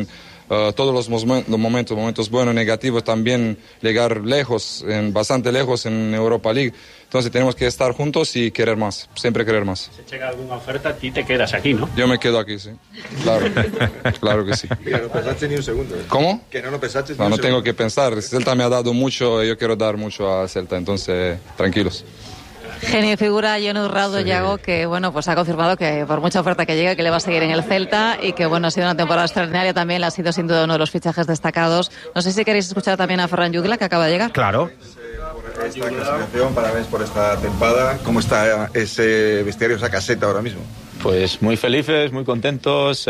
todos los momentos buenos, negativos, también llegar lejos, bastante lejos en Europa League. Entonces tenemos que estar juntos y querer más, siempre querer más. Si llega alguna oferta, a ti te quedas aquí, ¿no? Yo me quedo aquí, sí. Claro, claro que sí. Mira, no pensaste ni un segundo. ¿Cómo? Que no lo pensaste ni No, un no segundo. tengo que pensar. Celta me ha dado mucho y yo quiero dar mucho a Celta, entonces tranquilos. Genio y figura Jon Raudo, Yago, que bueno, pues ha confirmado que por mucha oferta que llegue, que le va a seguir en el Celta y que bueno, ha sido una temporada extraordinaria también, ha sido sin duda uno de los fichajes destacados. No sé si queréis escuchar también a Ferran Jugla, que acaba de llegar. Claro. Por esta clasificación, parabéns por esta tempada. ¿Cómo está ese vestiario, esa caseta ahora mismo? Pues muy felices, muy contentos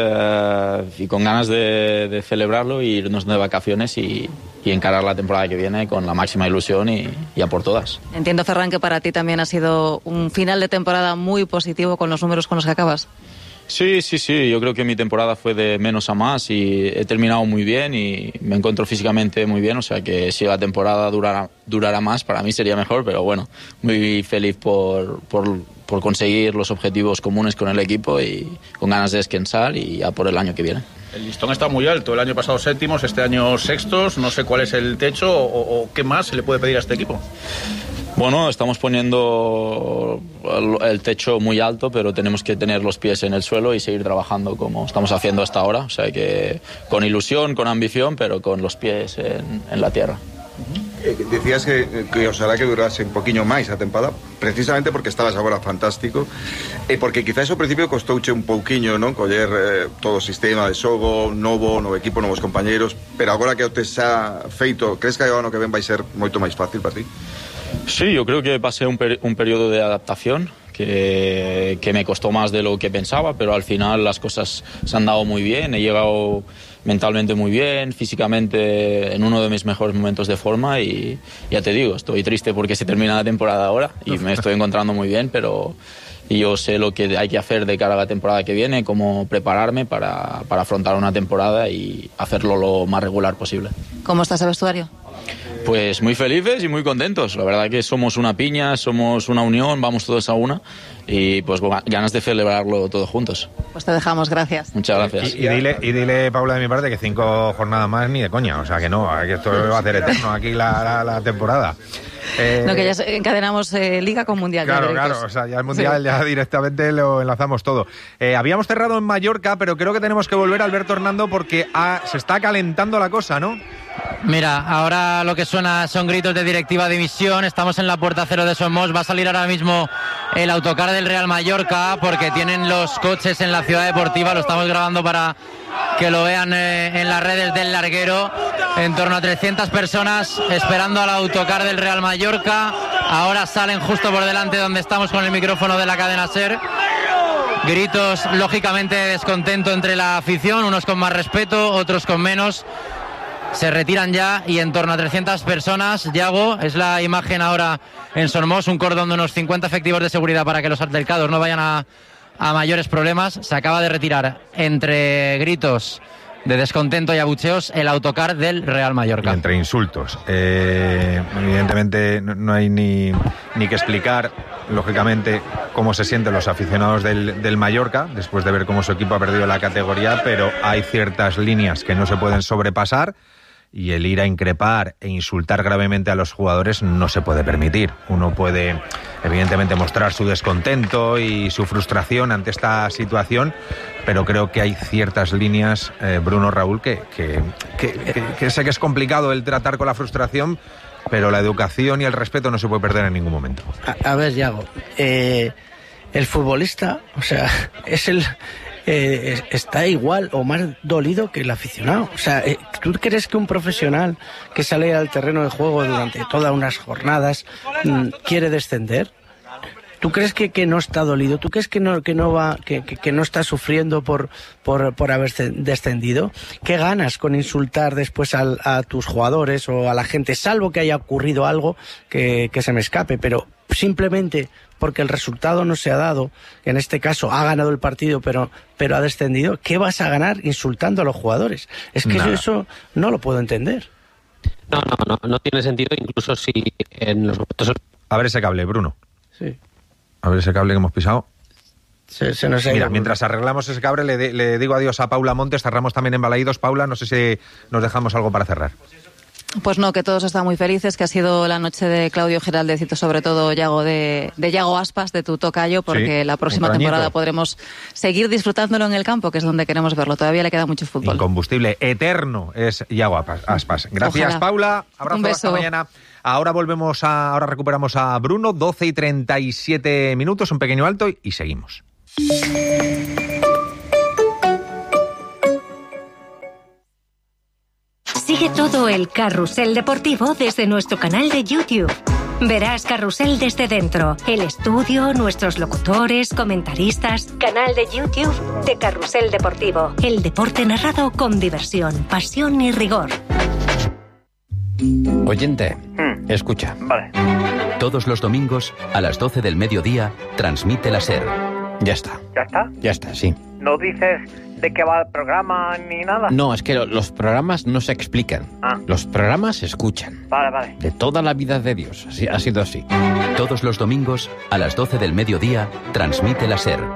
y con ganas de celebrarlo e irnos de vacaciones y encarar la temporada que viene con la máxima ilusión y a por todas. Entiendo, Ferran, que para ti también ha sido un final de temporada muy positivo con los números con los que acabas. Sí, yo creo que mi temporada fue de menos a más y he terminado muy bien y me encuentro físicamente muy bien, o sea que si la temporada durara más, para mí sería mejor, pero bueno, muy feliz por conseguir los objetivos comunes con el equipo y con ganas de descansar y ya por el año que viene. El listón está muy alto, el año pasado séptimos, este año sextos, no sé cuál es el techo o qué más se le puede pedir a este equipo. Bueno, estamos poniendo el techo muy alto, pero tenemos que tener los pies en el suelo y seguir trabajando como estamos haciendo hasta ahora. O sea que con ilusión, con ambición, pero con los pies en la tierra. Decías que os hará que durase un poquinho máis a tempada, precisamente porque estabas agora fantástico, porque quizás ao principio costouche un pouquiño, non, coller todo o sistema de xogo, novo equipo, novos compañeiros, pero agora que o te xa feito, crees que o ano que ven vai ser moito máis fácil para ti? Sí, yo creo que pasé un periodo de adaptación que me costó más de lo que pensaba, pero al final las cosas se han dado muy bien, he llegado mentalmente muy bien, físicamente en uno de mis mejores momentos de forma y ya te digo, estoy triste porque se termina la temporada ahora y me estoy encontrando muy bien, pero yo sé lo que hay que hacer de cara a la temporada que viene, cómo prepararme para afrontar una temporada y hacerlo lo más regular posible. ¿Cómo está ese vestuario? Pues muy felices y muy contentos. La verdad que somos una piña, somos una unión, vamos todos a una y pues ganas de celebrarlo todos juntos. Pues te dejamos, gracias. Muchas gracias. Y dile, Paula, de mi parte, que 5 jornadas más ni de coña. O sea que no, que esto va a hacer eterno aquí la temporada. No, que ya encadenamos Liga con Mundial. Claro, o sea, ya el Mundial ya directamente lo enlazamos todo. Habíamos cerrado en Mallorca, pero creo que tenemos que volver, Alberto Hernando, porque se está calentando la cosa, ¿no? Mira, ahora lo que suena son gritos de directiva de dimisión. Estamos en la puerta cero de Somos. Va a salir ahora mismo el autocar del Real Mallorca porque tienen los coches en la ciudad deportiva. Lo estamos grabando para que lo vean en las redes del larguero. En torno a 300 personas esperando al autocar del Real Mallorca. Ahora salen justo por delante donde estamos con el micrófono de la cadena SER. Gritos, lógicamente, de descontento entre la afición, unos con más respeto, otros con menos. Se retiran ya y en torno a 300 personas. Yago, es la imagen ahora en Somos, un cordón de unos 50 efectivos de seguridad para que los altercados no vayan a mayores problemas. Se acaba de retirar entre gritos de descontento y abucheos el autocar del Real Mallorca. Y entre insultos. Evidentemente no hay ni que explicar, lógicamente, cómo se sienten los aficionados del Mallorca después de ver cómo su equipo ha perdido la categoría, pero hay ciertas líneas que no se pueden sobrepasar. Y el ir a increpar e insultar gravemente a los jugadores no se puede permitir. Uno puede, evidentemente, mostrar su descontento y su frustración ante esta situación, pero creo que hay ciertas líneas, Bruno, Raúl, que sé que es complicado el tratar con la frustración, pero la educación y el respeto no se puede perder en ningún momento. A ver, Yago, el futbolista, o sea, es está igual o más dolido que el aficionado. O sea, ¿tú crees que un profesional que sale al terreno de juego durante todas unas jornadas quiere descender? ¿Tú crees que no está dolido? ¿Tú crees que no está sufriendo por haber descendido? ¿Qué ganas con insultar después a tus jugadores o a la gente? Salvo que haya ocurrido algo que se me escape, pero simplemente porque el resultado no se ha dado, que en este caso ha ganado el partido pero ha descendido, ¿qué vas a ganar insultando a los jugadores? Es que eso no lo puedo entender. No tiene sentido, incluso si en los momentos... A ver ese cable, Bruno. Sí. A ver ese cable que hemos pisado. Se nos ha ido. Mira, mientras arreglamos ese cable, le digo adiós a Paula Montes, cerramos también en Balaídos. Paula, no sé si nos dejamos algo para cerrar. Pues no, que todos están muy felices, que ha sido la noche de Claudio Giraldez y sobre todo Yago de Yago Aspas, de tu tocayo, porque sí, la próxima temporada podremos seguir disfrutándolo en el campo, que es donde queremos verlo. Todavía le queda mucho fútbol. Incombustible eterno es Yago Aspas. Gracias, Ojalá. Paula. Abrazo, Un beso. hasta mañana. Ahora recuperamos a Bruno, 12:37, un pequeño alto y seguimos. Sigue todo el carrusel deportivo desde nuestro canal de YouTube. Verás Carrusel desde dentro, el estudio, nuestros locutores, comentaristas. Canal de YouTube de Carrusel Deportivo. El deporte narrado con diversión, pasión y rigor. Oyente, escucha. Vale. Todos los domingos, a las 12 del mediodía, transmite la SER. Ya está. ¿Ya está? Ya está, sí. ¿No dices de qué va el programa ni nada? No, es que los programas no se explican. Los programas se escuchan. Vale. De toda la vida de Dios. Así, ha sido así. Todos los domingos, a las 12 del mediodía, transmite la SER.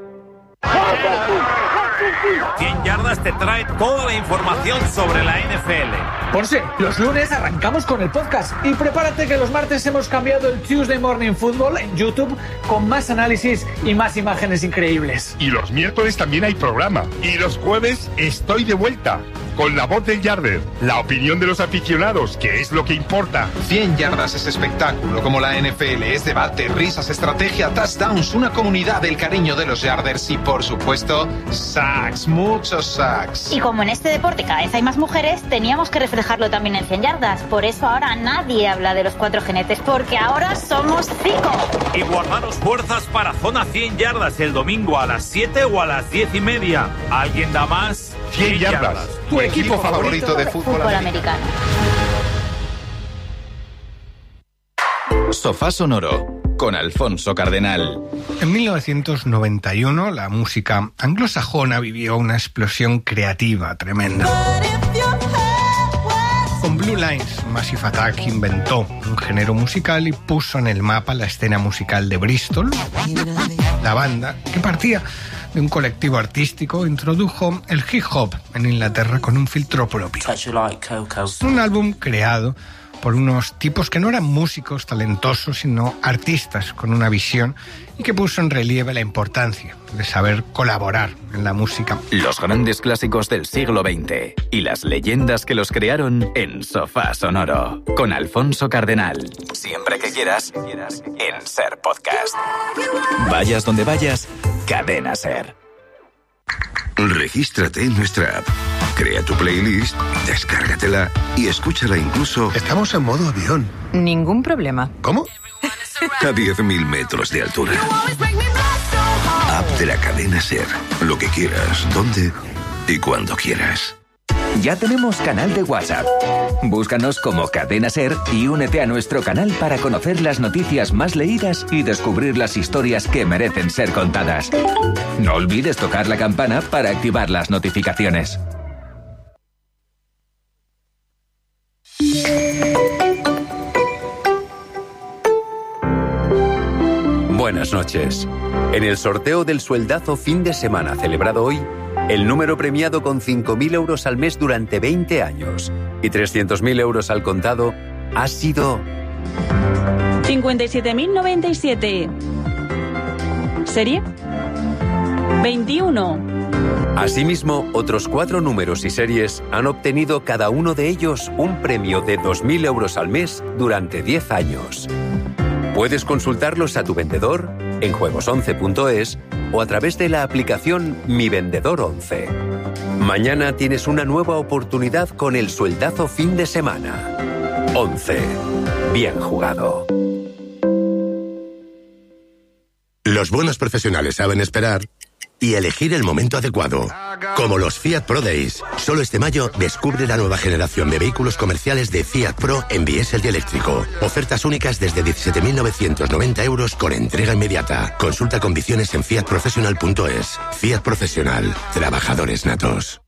100 Yardas te trae toda la información sobre la NFL. Ponce, los lunes arrancamos con el podcast y prepárate que los martes hemos cambiado el Tuesday Morning Football en YouTube con más análisis y más imágenes increíbles. Y los miércoles también hay programa. Y los jueves estoy de vuelta con la voz del Yarder, la opinión de los aficionados, que es lo que importa. 100 Yardas es espectáculo, como la NFL, es debate, risas, estrategia, touchdowns, una comunidad del cariño de los Yarders y, por supuesto, sacks, muchos sacks. Y como en este deporte cada vez hay más mujeres, teníamos que reflejarlo también en 100 Yardas. Por eso ahora nadie habla de los 4 jinetes, porque ahora somos 5. Y guardaros fuerzas para Zona 100 Yardas el domingo a las 7 o a las 10:30. ¿Alguien da más? 100 Yardas. Tu equipo favorito de fútbol americano. Sofá Sonoro con Alfonso Cardenal. En 1991 la música anglosajona vivió una explosión creativa tremenda. Con Blue Lines, Massive Attack inventó un género musical y puso en el mapa la escena musical de Bristol. La banda, que partía de un colectivo artístico, introdujo el hip hop en Inglaterra con un filtro propio. Un álbum creado por unos tipos que no eran músicos talentosos, sino artistas con una visión y que puso en relieve la importancia de saber colaborar en la música. Los grandes clásicos del siglo XX y las leyendas que los crearon en Sofá Sonoro con Alfonso Cardenal. Siempre que quieras, en SER Podcast. Vayas donde vayas, Cadena SER. Regístrate en nuestra app. Crea tu playlist, descárgatela y escúchala incluso... Estamos en modo avión. Ningún problema. ¿Cómo? A 10.000 metros de altura. App de la cadena SER. Lo que quieras, dónde y cuando quieras. Ya tenemos canal de WhatsApp. Búscanos como Cadena SER y únete a nuestro canal para conocer las noticias más leídas y descubrir las historias que merecen ser contadas. No olvides tocar la campana para activar las notificaciones. Buenas noches. En el sorteo del sueldazo fin de semana celebrado hoy, el número premiado con 5.000 euros al mes durante 20 años y 300.000 euros al contado ha sido... 57.097. ¿Serie? 21. Asimismo, otros 4 números y series han obtenido cada uno de ellos un premio de 2.000 euros al mes durante 10 años. Puedes consultarlos a tu vendedor en juegos11.es o a través de la aplicación Mi Vendedor 11. Mañana tienes una nueva oportunidad con el sueldazo fin de semana. 11. Bien jugado. Los buenos profesionales saben esperar y elegir el momento adecuado. Como los Fiat Pro Days. Solo este mayo descubre la nueva generación de vehículos comerciales de Fiat Pro en diésel y eléctrico. Ofertas únicas desde 17.990 euros con entrega inmediata. Consulta condiciones en fiatprofessional.es. Fiat Profesional. Trabajadores natos.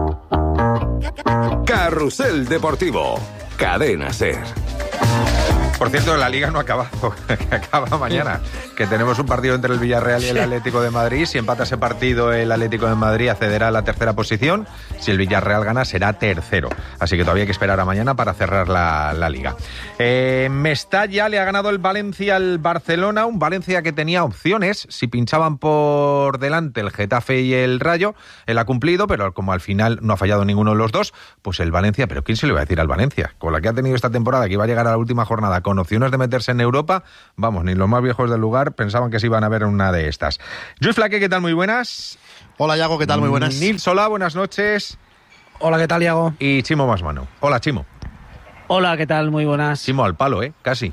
Carrusel Deportivo. Cadena SER. Por cierto, la Liga no ha acabado, que acaba mañana, que tenemos un partido entre el Villarreal y el Atlético de Madrid. Si empata ese partido, el Atlético de Madrid accederá a la tercera posición. Si el Villarreal gana, será tercero. Así que todavía hay que esperar a mañana para cerrar la Liga. Mestalla le ha ganado el Valencia al Barcelona, un Valencia que tenía opciones. Si pinchaban por delante el Getafe y el Rayo, él ha cumplido, pero como al final no ha fallado ninguno de los dos, pues el Valencia, pero ¿quién se le va a decir al Valencia? Con la que ha tenido esta temporada, que iba a llegar a la última jornada con opciones de meterse en Europa, vamos, ni los más viejos del lugar pensaban que se iban a ver en una de estas. Luis Flaque, ¿qué tal? Muy buenas. Hola, Yago, ¿qué tal? Muy buenas. Nils Sola, buenas noches. Hola, ¿qué tal, Yago? Y Chimo Masmano. Hola, Chimo. Hola, ¿qué tal? Muy buenas. Chimo, al palo, casi.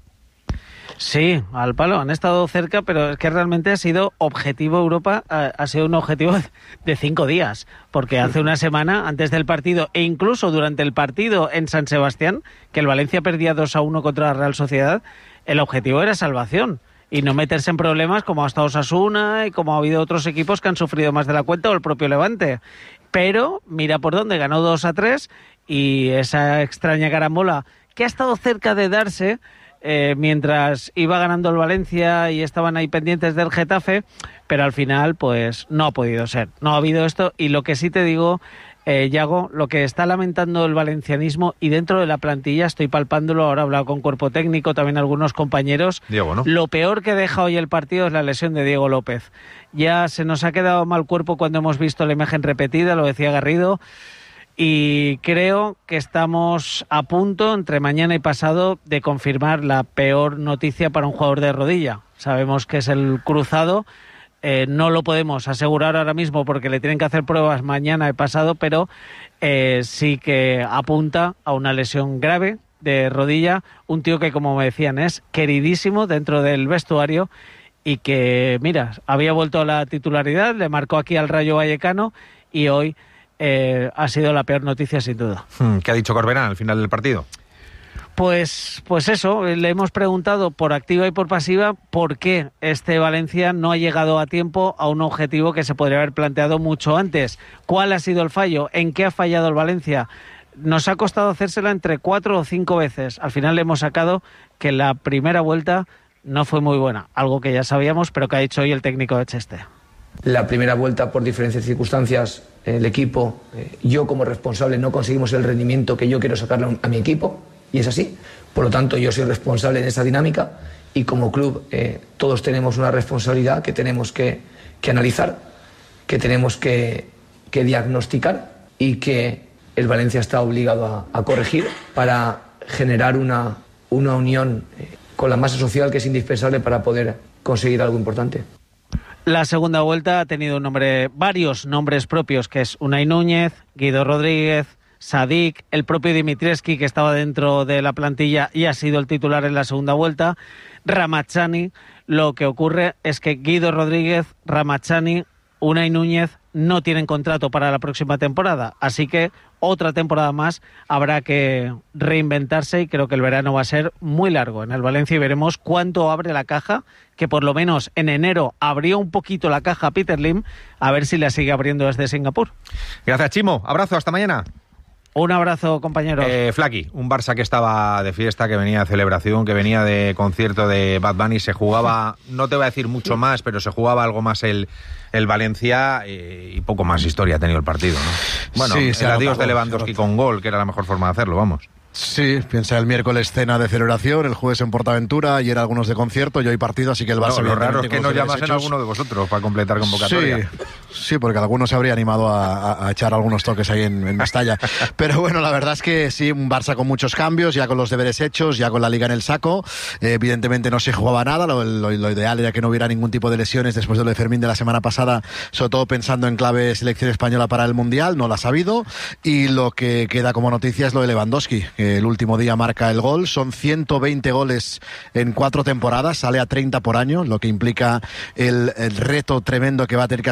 Sí, al palo, han estado cerca, pero es que realmente ha sido objetivo Europa, ha sido un objetivo de 5 días, porque hace una semana, antes del partido, e incluso durante el partido en San Sebastián, que el Valencia perdía 2-1 contra la Real Sociedad, el objetivo era salvación, y no meterse en problemas como ha estado Osasuna y como ha habido otros equipos que han sufrido más de la cuenta, o el propio Levante. Pero mira por dónde, ganó 2-3, y esa extraña carambola que ha estado cerca de darse, mientras iba ganando el Valencia y estaban ahí pendientes del Getafe, pero al final pues no ha podido ser, no ha habido esto. Y lo que sí te digo, Yago, lo que está lamentando el valencianismo, y dentro de la plantilla estoy palpándolo, ahora he hablado con cuerpo técnico, también algunos compañeros, Diego, ¿no? Lo peor que deja hoy el partido es la lesión de Diego López. Ya se nos ha quedado mal cuerpo cuando hemos visto la imagen repetida, lo decía Garrido. Y creo que estamos a punto, entre mañana y pasado, de confirmar la peor noticia para un jugador de rodilla. Sabemos que es el cruzado, no lo podemos asegurar ahora mismo porque le tienen que hacer pruebas mañana y pasado, pero sí que apunta a una lesión grave de rodilla. Un tío que, como me decían, es queridísimo dentro del vestuario y que, mira, había vuelto a la titularidad, le marcó aquí al Rayo Vallecano y hoy ha sido la peor noticia sin duda. ¿Qué ha dicho Corberán al final del partido? Pues eso, le hemos preguntado por activa y por pasiva por qué este Valencia no ha llegado a tiempo a un objetivo que se podría haber planteado mucho antes. ¿Cuál ha sido el fallo? ¿En qué ha fallado el Valencia? Nos ha costado hacérsela entre 4 o 5 veces. Al final le hemos sacado que la primera vuelta no fue muy buena, algo que ya sabíamos, pero que ha dicho hoy el técnico de Cheste. La primera vuelta, por diferentes circunstancias, el equipo, yo como responsable no conseguimos el rendimiento que yo quiero sacarle a mi equipo, y es así. Por lo tanto, yo soy responsable en esa dinámica y como club todos tenemos una responsabilidad que tenemos que analizar, que tenemos que diagnosticar y que el Valencia está obligado a corregir para generar una unión con la masa social que es indispensable para poder conseguir algo importante. La segunda vuelta ha tenido varios nombres propios, que es Unai Núñez, Guido Rodríguez, Sadik, el propio Dimitrievski, que estaba dentro de la plantilla y ha sido el titular en la segunda vuelta, Ramazani. Lo que ocurre es que Guido Rodríguez, Ramazani, Unai Núñez no tienen contrato para la próxima temporada, así que otra temporada más habrá que reinventarse y creo que el verano va a ser muy largo en el Valencia y veremos cuánto abre la caja, que por lo menos en enero abrió un poquito la caja Peter Lim, a ver si la sigue abriendo desde Singapur. Gracias, Chimo. Abrazo, hasta mañana. Un abrazo, compañeros. Flaqui, un Barça que estaba de fiesta, que venía de celebración, que venía de concierto de Bad Bunny, se jugaba, no te voy a decir mucho más, pero se jugaba algo más el Valencia y poco más historia ha tenido el partido, ¿no? Bueno, sí, el adiós de Lewandowski con gol, que era la mejor forma de hacerlo, vamos. Sí, piensa el miércoles cena de celebración, el jueves en Portaventura, ayer algunos de concierto y hoy partido, así que el Barça... lo raro es que no llamasen a alguno de vosotros para completar convocatoria. Sí, porque alguno se habría animado a echar algunos toques ahí en Mestalla. Pero bueno, la verdad es que sí, un Barça con muchos cambios, ya con los deberes hechos, ya con la Liga en el saco. Evidentemente no se jugaba nada, lo ideal era que no hubiera ningún tipo de lesiones después de lo de Fermín de la semana pasada, sobre todo pensando en clave selección española para el Mundial, no las ha habido. Y lo que queda como noticia es lo de Lewandowski, el último día marca el gol, son 120 goles en 4 temporadas, sale a 30 por año, lo que implica el reto tremendo que va a tener que asumir el nuevo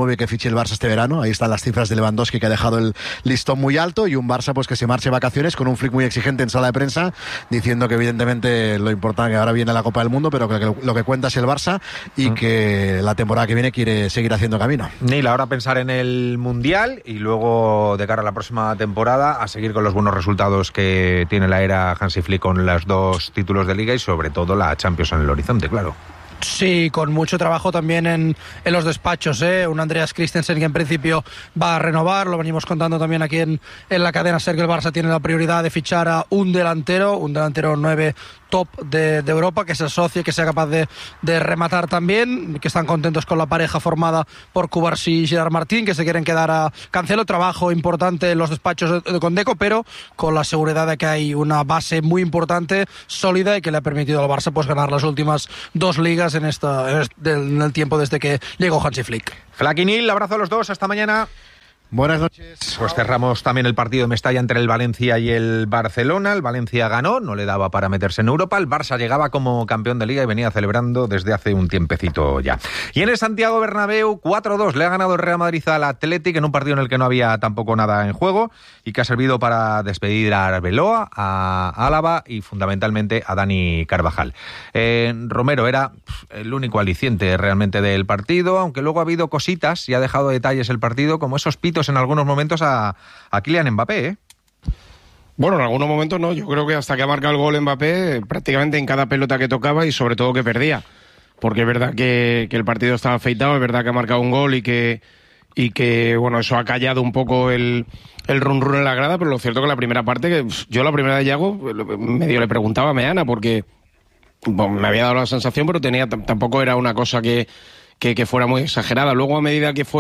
9 que fiche el Barça este verano. Ahí están las cifras de Lewandowski, que ha dejado el listón muy alto, y un Barça pues que se marche de vacaciones con un Flick muy exigente en sala de prensa, diciendo que evidentemente lo importante que ahora viene la Copa del Mundo, pero que lo que cuenta es el Barça y que la temporada que viene quiere seguir haciendo camino. Neil, ahora pensar en el Mundial y luego de cara a la próxima temporada a seguir con los buenos resultados que tiene la era Hansi Flick con los 2 títulos de Liga y sobre todo la Champions en el horizonte, claro. Sí, con mucho trabajo también en los despachos, un Andreas Christensen que en principio va a renovar, lo venimos contando también aquí en la cadena SER, que el Barça tiene la prioridad de fichar a un delantero 9 top de Europa, que se asocie, que sea capaz de rematar también, que están contentos con la pareja formada por Cubarsí y Gerard Martín, que se quieren quedar a Cancelo. Trabajo importante en los despachos de Condeco, pero con la seguridad de que hay una base muy importante, sólida, y que le ha permitido al Barça pues ganar las últimas 2 ligas en el tiempo desde que llegó Hansi Flick. Flaky Neil, abrazo a los dos, hasta mañana. Buenas noches. Pues cerramos también el partido de Mestalla entre el Valencia y el Barcelona. El Valencia ganó, no le daba para meterse en Europa. El Barça llegaba como campeón de Liga y venía celebrando desde hace un tiempecito ya. Y en el Santiago Bernabéu, 4-2, le ha ganado el Real Madrid al Athletic en un partido en el que no había tampoco nada en juego y que ha servido para despedir a Arbeloa, a Álava y fundamentalmente a Dani Carvajal. Romero era el único aliciente realmente del partido, aunque luego ha habido cositas y ha dejado detalles el partido, como esos pitos en algunos momentos a Kylian Mbappé, ¿eh? Bueno, en algunos momentos no. Yo creo que hasta que ha marcado el gol Mbappé, prácticamente en cada pelota que tocaba y sobre todo que perdía. Porque es verdad que el partido estaba afeitado, es verdad que ha marcado un gol y que bueno, eso ha callado un poco el run en la grada, pero lo cierto que la primera parte, que yo la primera de Yago medio le preguntaba a Meana porque bueno, me había dado la sensación, pero tampoco era una cosa que fuera muy exagerada. Luego, a medida que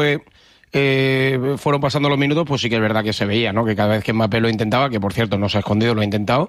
fueron pasando los minutos, pues sí que es verdad que se veía, ¿no? Que cada vez que Mbappé lo intentaba, que por cierto no se ha escondido, lo ha intentado,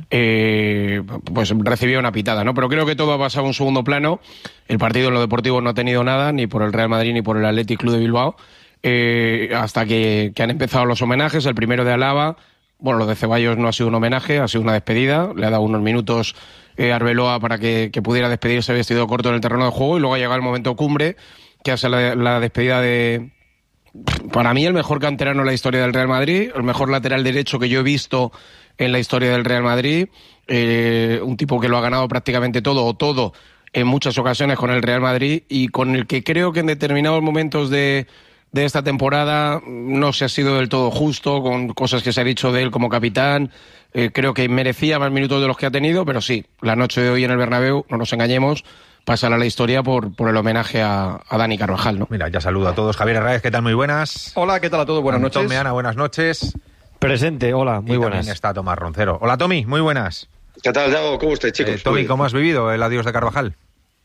pues recibía una pitada, ¿no? Pero creo que todo ha pasado a un segundo plano. El partido en lo deportivo no ha tenido nada, ni por el Real Madrid ni por el Athletic Club de Bilbao, hasta que han empezado los homenajes. El primero de Álava, bueno, lo de Ceballos no ha sido un homenaje, ha sido una despedida. Le ha dado unos minutos Arbeloa para que pudiera despedirse vestido corto en el terreno de juego, y luego ha llegado el momento cumbre, que hace la despedida de, para mí, el mejor canterano en la historia del Real Madrid, el mejor lateral derecho que yo he visto en la historia del Real Madrid, un tipo que lo ha ganado prácticamente todo en muchas ocasiones con el Real Madrid, y con el que creo que en determinados momentos de esta temporada no se ha sido del todo justo, con cosas que se ha dicho de él como capitán. Creo que merecía más minutos de los que ha tenido, pero sí, la noche de hoy en el Bernabéu, no nos engañemos, pasará a la historia por el homenaje a Dani Carvajal, ¿no? Mira, ya saludo a todos. Javier Herráez, ¿qué tal? Muy buenas. Hola, ¿qué tal a todos? Buenas noches. Meana, buenas noches. Presente, hola, muy buenas. También está Tomás Roncero. Hola, Tommy, muy buenas. ¿Qué tal, Yago? ¿Cómo estáis, chicos? Tommy, ¿cómo has vivido el adiós de Carvajal?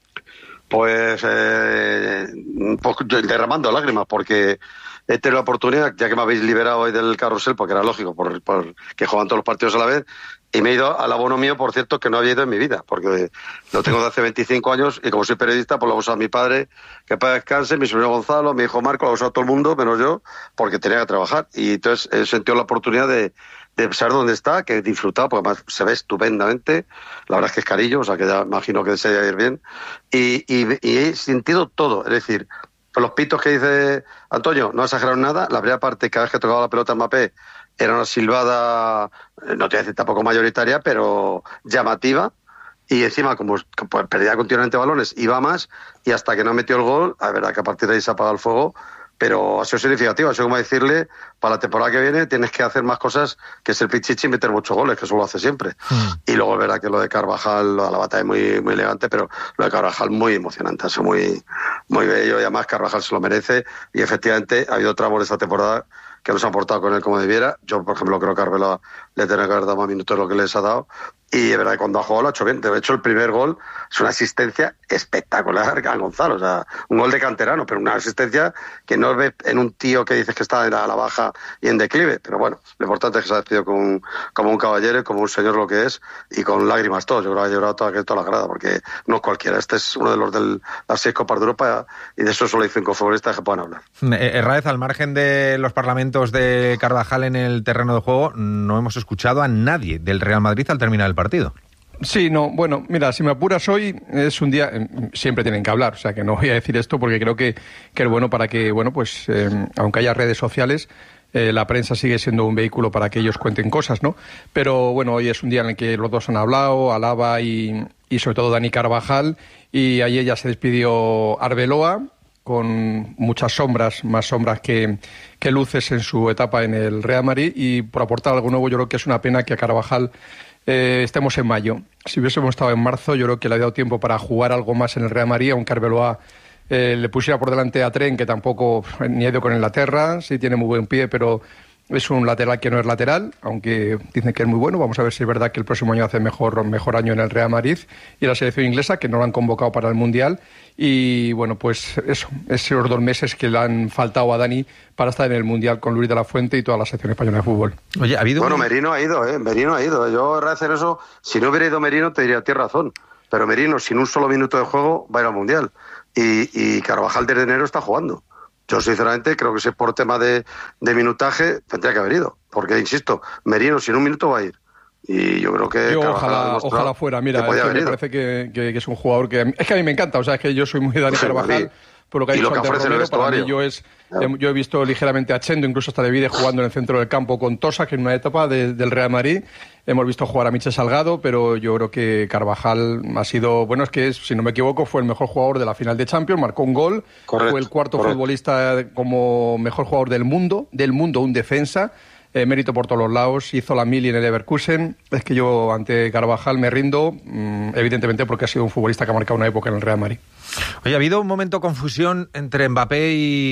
Pues derramando lágrimas, porque he tenido la oportunidad, ya que me habéis liberado hoy del carrusel, porque era lógico, que juegan todos los partidos a la vez, y me he ido al abono mío, por cierto, que no había ido en mi vida, porque lo tengo de hace 25 años, y como soy periodista, pues lo ha usado mi padre, que para descanse, mi sobrino Gonzalo, mi hijo Marco, lo ha usado todo el mundo, menos yo, porque tenía que trabajar. Y entonces he sentido la oportunidad de saber dónde está, que he disfrutado, porque además se ve estupendamente. La verdad es que es carillo, o sea que ya imagino que se va a ir bien. Y he sentido todo, es decir, los pitos que dice Antonio, no exageraron nada. La primera parte, cada vez que tocaba la pelota Mbappé, era una silbada, no te voy a decir tampoco mayoritaria, pero llamativa. Y encima, como pues, perdía continuamente balones, iba más, y hasta que no metió el gol, la verdad que a partir de ahí se ha apagado el fuego. Pero ha sido significativo, ha sido como decirle, para la temporada que viene tienes que hacer más cosas que ser pichichi y meter muchos goles, que eso lo hace siempre. Y luego es verdad que lo de Carvajal, lo de la batalla es muy, muy elegante, pero lo de Carvajal muy emocionante, ha sido muy, muy bello, y además Carvajal se lo merece, y efectivamente ha habido tramos de esta temporada que no se han portado con él como debiera. Yo, por ejemplo, creo que Arbeloa le tiene que haber dado más minutos de lo que les ha dado, y es verdad que cuando ha jugado lo ha hecho bien. De hecho, el primer gol es una asistencia espectacular a Gonzalo, o sea, un gol de canterano, pero una asistencia que no ves en un tío que dices que está a la baja y en declive. Pero bueno, lo importante es que se ha despedido como un caballero, como un señor lo que es, y con lágrimas todos. Yo creo que ha llorado toda la grada, porque no es cualquiera. Este es uno de los de las 6 Copas de Europa, y de eso solo hay 5 futbolistas que puedan hablar. Herráez, al margen de los parlamentos de Carvajal en el terreno de juego, no hemos escuchado a nadie del Real Madrid al terminar el partido. Sí, no, bueno, mira, si me apuras hoy es un día, siempre tienen que hablar, o sea que no voy a decir esto porque creo que es bueno para que, bueno, pues aunque haya redes sociales, la prensa sigue siendo un vehículo para que ellos cuenten cosas, ¿no? Pero bueno, hoy es un día en el que los dos han hablado, Alaba y sobre todo Dani Carvajal, y ayer ya se despidió Arbeloa con muchas sombras, más sombras que luces en su etapa en el Real Madrid, y por aportar algo nuevo yo creo que es una pena que a Carvajal estemos en mayo. Si hubiésemos estado en marzo, yo creo que le ha dado tiempo para jugar algo más en el Real Madrid, aunque Arbeloa le pusiera por delante a Trent, que tampoco ni ha ido con Inglaterra, sí tiene muy buen pie, pero es un lateral que no es lateral, aunque dicen que es muy bueno. Vamos a ver si es verdad que el próximo año hace mejor año en el Real Madrid, y la selección inglesa, que no lo han convocado para el Mundial. Y bueno, pues eso, esos 2 meses que le han faltado a Dani para estar en el Mundial con Luis de la Fuente y toda la selección española de fútbol. Oye, ¿ha habido Merino ha ido, Merino ha ido. Yo, hacer eso, si no hubiera ido Merino, te diría, tienes razón. Pero Merino, sin un solo minuto de juego, va a ir al Mundial. Y Carvajal desde enero está jugando. Yo, sinceramente, creo que si es por tema de minutaje, tendría que haber ido. Porque, insisto, Merino sin un minuto va a ir. Y yo creo que... Ojalá fuera. Mira, me parece que es un jugador que... Es que a mí me encanta. O sea, es que yo soy muy Dani Carvajal. Por lo que ha dicho Ante Romero, para mí yo he visto ligeramente a Chendo, incluso hasta de Vide jugando en el centro del campo con Tosa, que en una etapa del Real Madrid. Hemos visto jugar a Michel Salgado, pero yo creo que Carvajal ha sido... Bueno, es que, si no me equivoco, fue el mejor jugador de la final de Champions, marcó un gol, fue el cuarto futbolista como mejor jugador del mundo, un defensa, mérito por todos los lados, hizo la mili en el Leverkusen. Es que yo ante Carvajal me rindo, evidentemente porque ha sido un futbolista que ha marcado una época en el Real Madrid. Oye, ha habido un momento de confusión entre Mbappé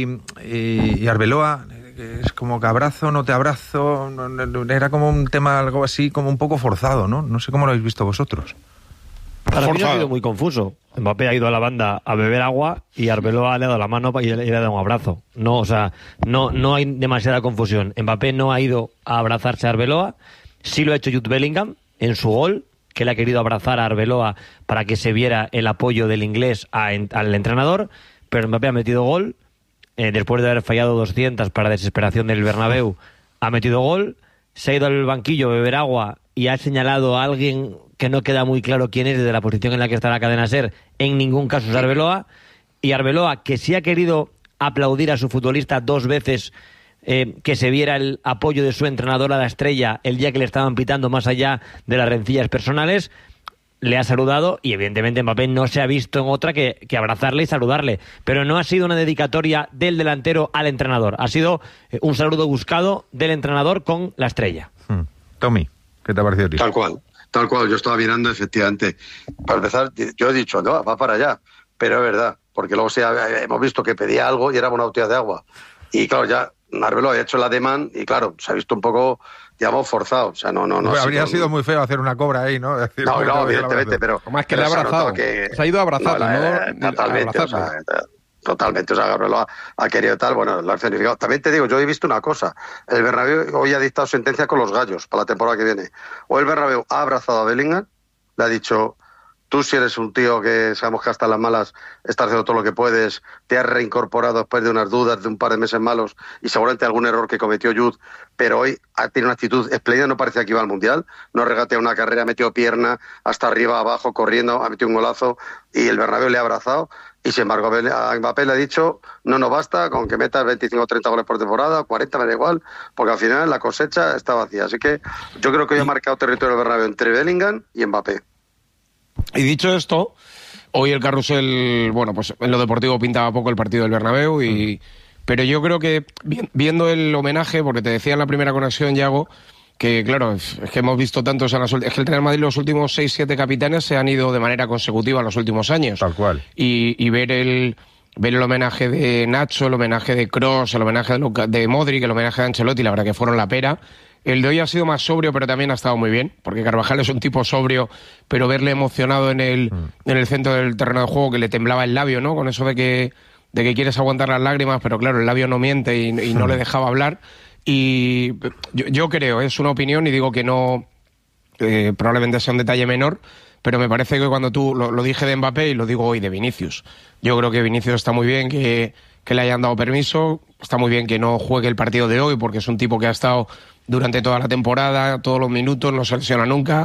y Arbeloa. Es como que abrazo, no te abrazo. Era como un tema algo así, como un poco forzado, ¿no? No sé cómo lo habéis visto vosotros. Para mí ha sido muy confuso. Mbappé ha ido a la banda a beber agua y Arbeloa le ha dado la mano y le ha dado un abrazo. No, o sea, no hay demasiada confusión. Mbappé no ha ido a abrazarse a Arbeloa. Sí lo ha hecho Jude Bellingham en su gol, que le ha querido abrazar a Arbeloa para que se viera el apoyo del inglés al entrenador, pero Mbappé ha metido gol. Después de haber fallado 200 para desesperación del Bernabéu, ha metido gol, se ha ido al banquillo a beber agua y ha señalado a alguien que no queda muy claro quién es desde la posición en la que está la cadena SER. En ningún caso es Arbeloa. Y Arbeloa, que sí ha querido aplaudir a su futbolista 2 veces, que se viera el apoyo de su entrenador a la Estrella el día que le estaban pitando, más allá de las rencillas personales, le ha saludado, y evidentemente Mbappé no se ha visto en otra que abrazarle y saludarle, pero no ha sido una dedicatoria del delantero al entrenador, ha sido un saludo buscado del entrenador con la Estrella. Tommy, ¿qué te ha parecido a ti? Tal cual, yo estaba mirando, efectivamente. Para empezar, yo he dicho, no, va para allá, pero es verdad, porque luego hemos visto que pedía algo y era una botella de agua, y claro, ya Arbeloa ha hecho el ademán y claro, se ha visto un poco, digamos, forzado. O sea, no habría sido muy feo hacer una cobra ahí, ¿no? Decir, no, evidentemente, pero... Más que le ha abrazado. Se ha ido a abrazarlo, ¿no? Totalmente, totalmente. O sea, Arbeloa ha querido tal, bueno, lo ha significado. También te digo, yo he visto una cosa. El Bernabéu hoy ha dictado sentencia con los gallos para la temporada que viene. O el Bernabéu ha abrazado a Bellingham, le ha dicho... Tú, si eres un tío que sabemos que hasta las malas estás haciendo todo lo que puedes, te has reincorporado después de unas dudas, de un par de meses malos y seguramente algún error que cometió Jude, pero hoy ha tenido una actitud espléndida, no parecía que iba al Mundial, no regatea una carrera, ha metido pierna hasta arriba, abajo, corriendo, ha metido un golazo y el Bernabéu le ha abrazado. Y sin embargo a Mbappé le ha dicho, no basta con que metas 25 o 30 goles por temporada, 40 me da igual, porque al final la cosecha está vacía. Así que yo creo que hoy ha marcado territorio el Bernabéu entre Bellingham y Mbappé. Y dicho esto, hoy el carrusel, bueno, pues en lo deportivo pintaba poco el partido del Bernabéu, pero yo creo que viendo el homenaje, porque te decía en la primera conexión, Yago, que claro, es que hemos visto tantos, es que el Real Madrid los últimos 6-7 capitanes se han ido de manera consecutiva en los últimos años. Tal cual. Y ver el homenaje de Nacho, el homenaje de Kroos, el homenaje de Modric, el homenaje de Ancelotti, la verdad que fueron la pera. El de hoy ha sido más sobrio, pero también ha estado muy bien, porque Carvajal es un tipo sobrio, pero verle emocionado en el centro del terreno de juego, que le temblaba el labio, ¿no? Con eso de que quieres aguantar las lágrimas, pero claro, el labio no miente y no le dejaba hablar. Y yo creo, es una opinión y digo que no, probablemente sea un detalle menor, pero me parece que cuando tú, lo dije de Mbappé y lo digo hoy de Vinicius, yo creo que Vinicius está muy bien que le hayan dado permiso, está muy bien que no juegue el partido de hoy porque es un tipo que ha estado durante toda la temporada, todos los minutos, no se lesiona nunca,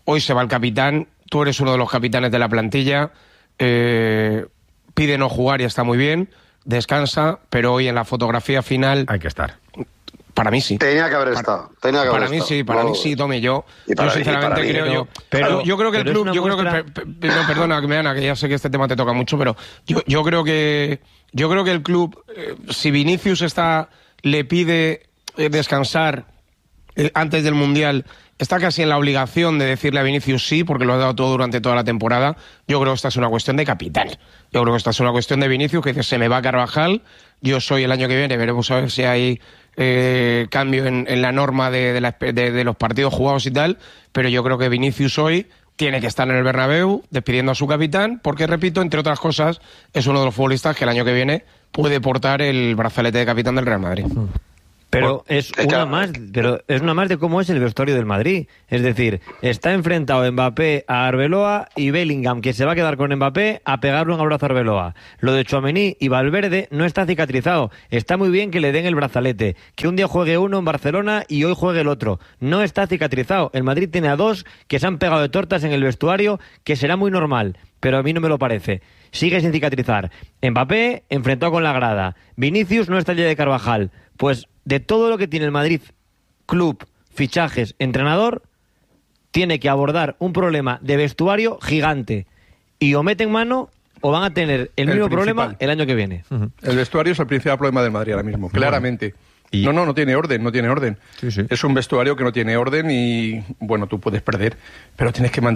hoy se va el capitán, tú eres uno de los capitanes de la plantilla, pide no jugar y está muy bien, descansa, pero hoy en la fotografía final... Hay que estar. Para mí sí. Tenía que haber estado. Para mí sí, Tome, yo sinceramente creo yo creo que el club, perdona, Ana, que ya sé que este tema te toca mucho, pero yo creo que el club, si Vinicius le pide descansar antes del Mundial, está casi en la obligación de decirle a Vinicius sí, porque lo ha dado todo durante toda la temporada. Yo creo que esta es una cuestión de capitán. Yo creo que esta es una cuestión de Vinicius, que dice, se me va Carvajal, yo soy el año que viene, veremos a ver si hay cambio en la norma de los partidos jugados y tal, pero yo creo que Vinicius hoy tiene que estar en el Bernabéu despidiendo a su capitán, porque, repito, entre otras cosas, es uno de los futbolistas que el año que viene puede portar el brazalete de capitán del Real Madrid. Pero es una más de cómo es el vestuario del Madrid. Es decir, está enfrentado Mbappé a Arbeloa y Bellingham, que se va a quedar con Mbappé, a pegarle un abrazo a Arbeloa. Lo de Tchouaméni y Valverde no está cicatrizado. Está muy bien que le den el brazalete. Que un día juegue uno en Barcelona y hoy juegue el otro. No está cicatrizado. El Madrid tiene a dos que se han pegado de tortas en el vestuario, que será muy normal, pero a mí no me lo parece. Sigue sin cicatrizar. Mbappé enfrentado con la grada. Vinicius no está el día de Carvajal. Pues de todo lo que tiene el Madrid, club, fichajes, entrenador, tiene que abordar un problema de vestuario gigante. Y o meten mano o van a tener el mismo problema el año que viene. El vestuario es el principal problema del Madrid ahora mismo, claramente. No tiene orden. Sí. Es un vestuario que no tiene orden y, bueno, tú puedes perder, pero tienes que mantener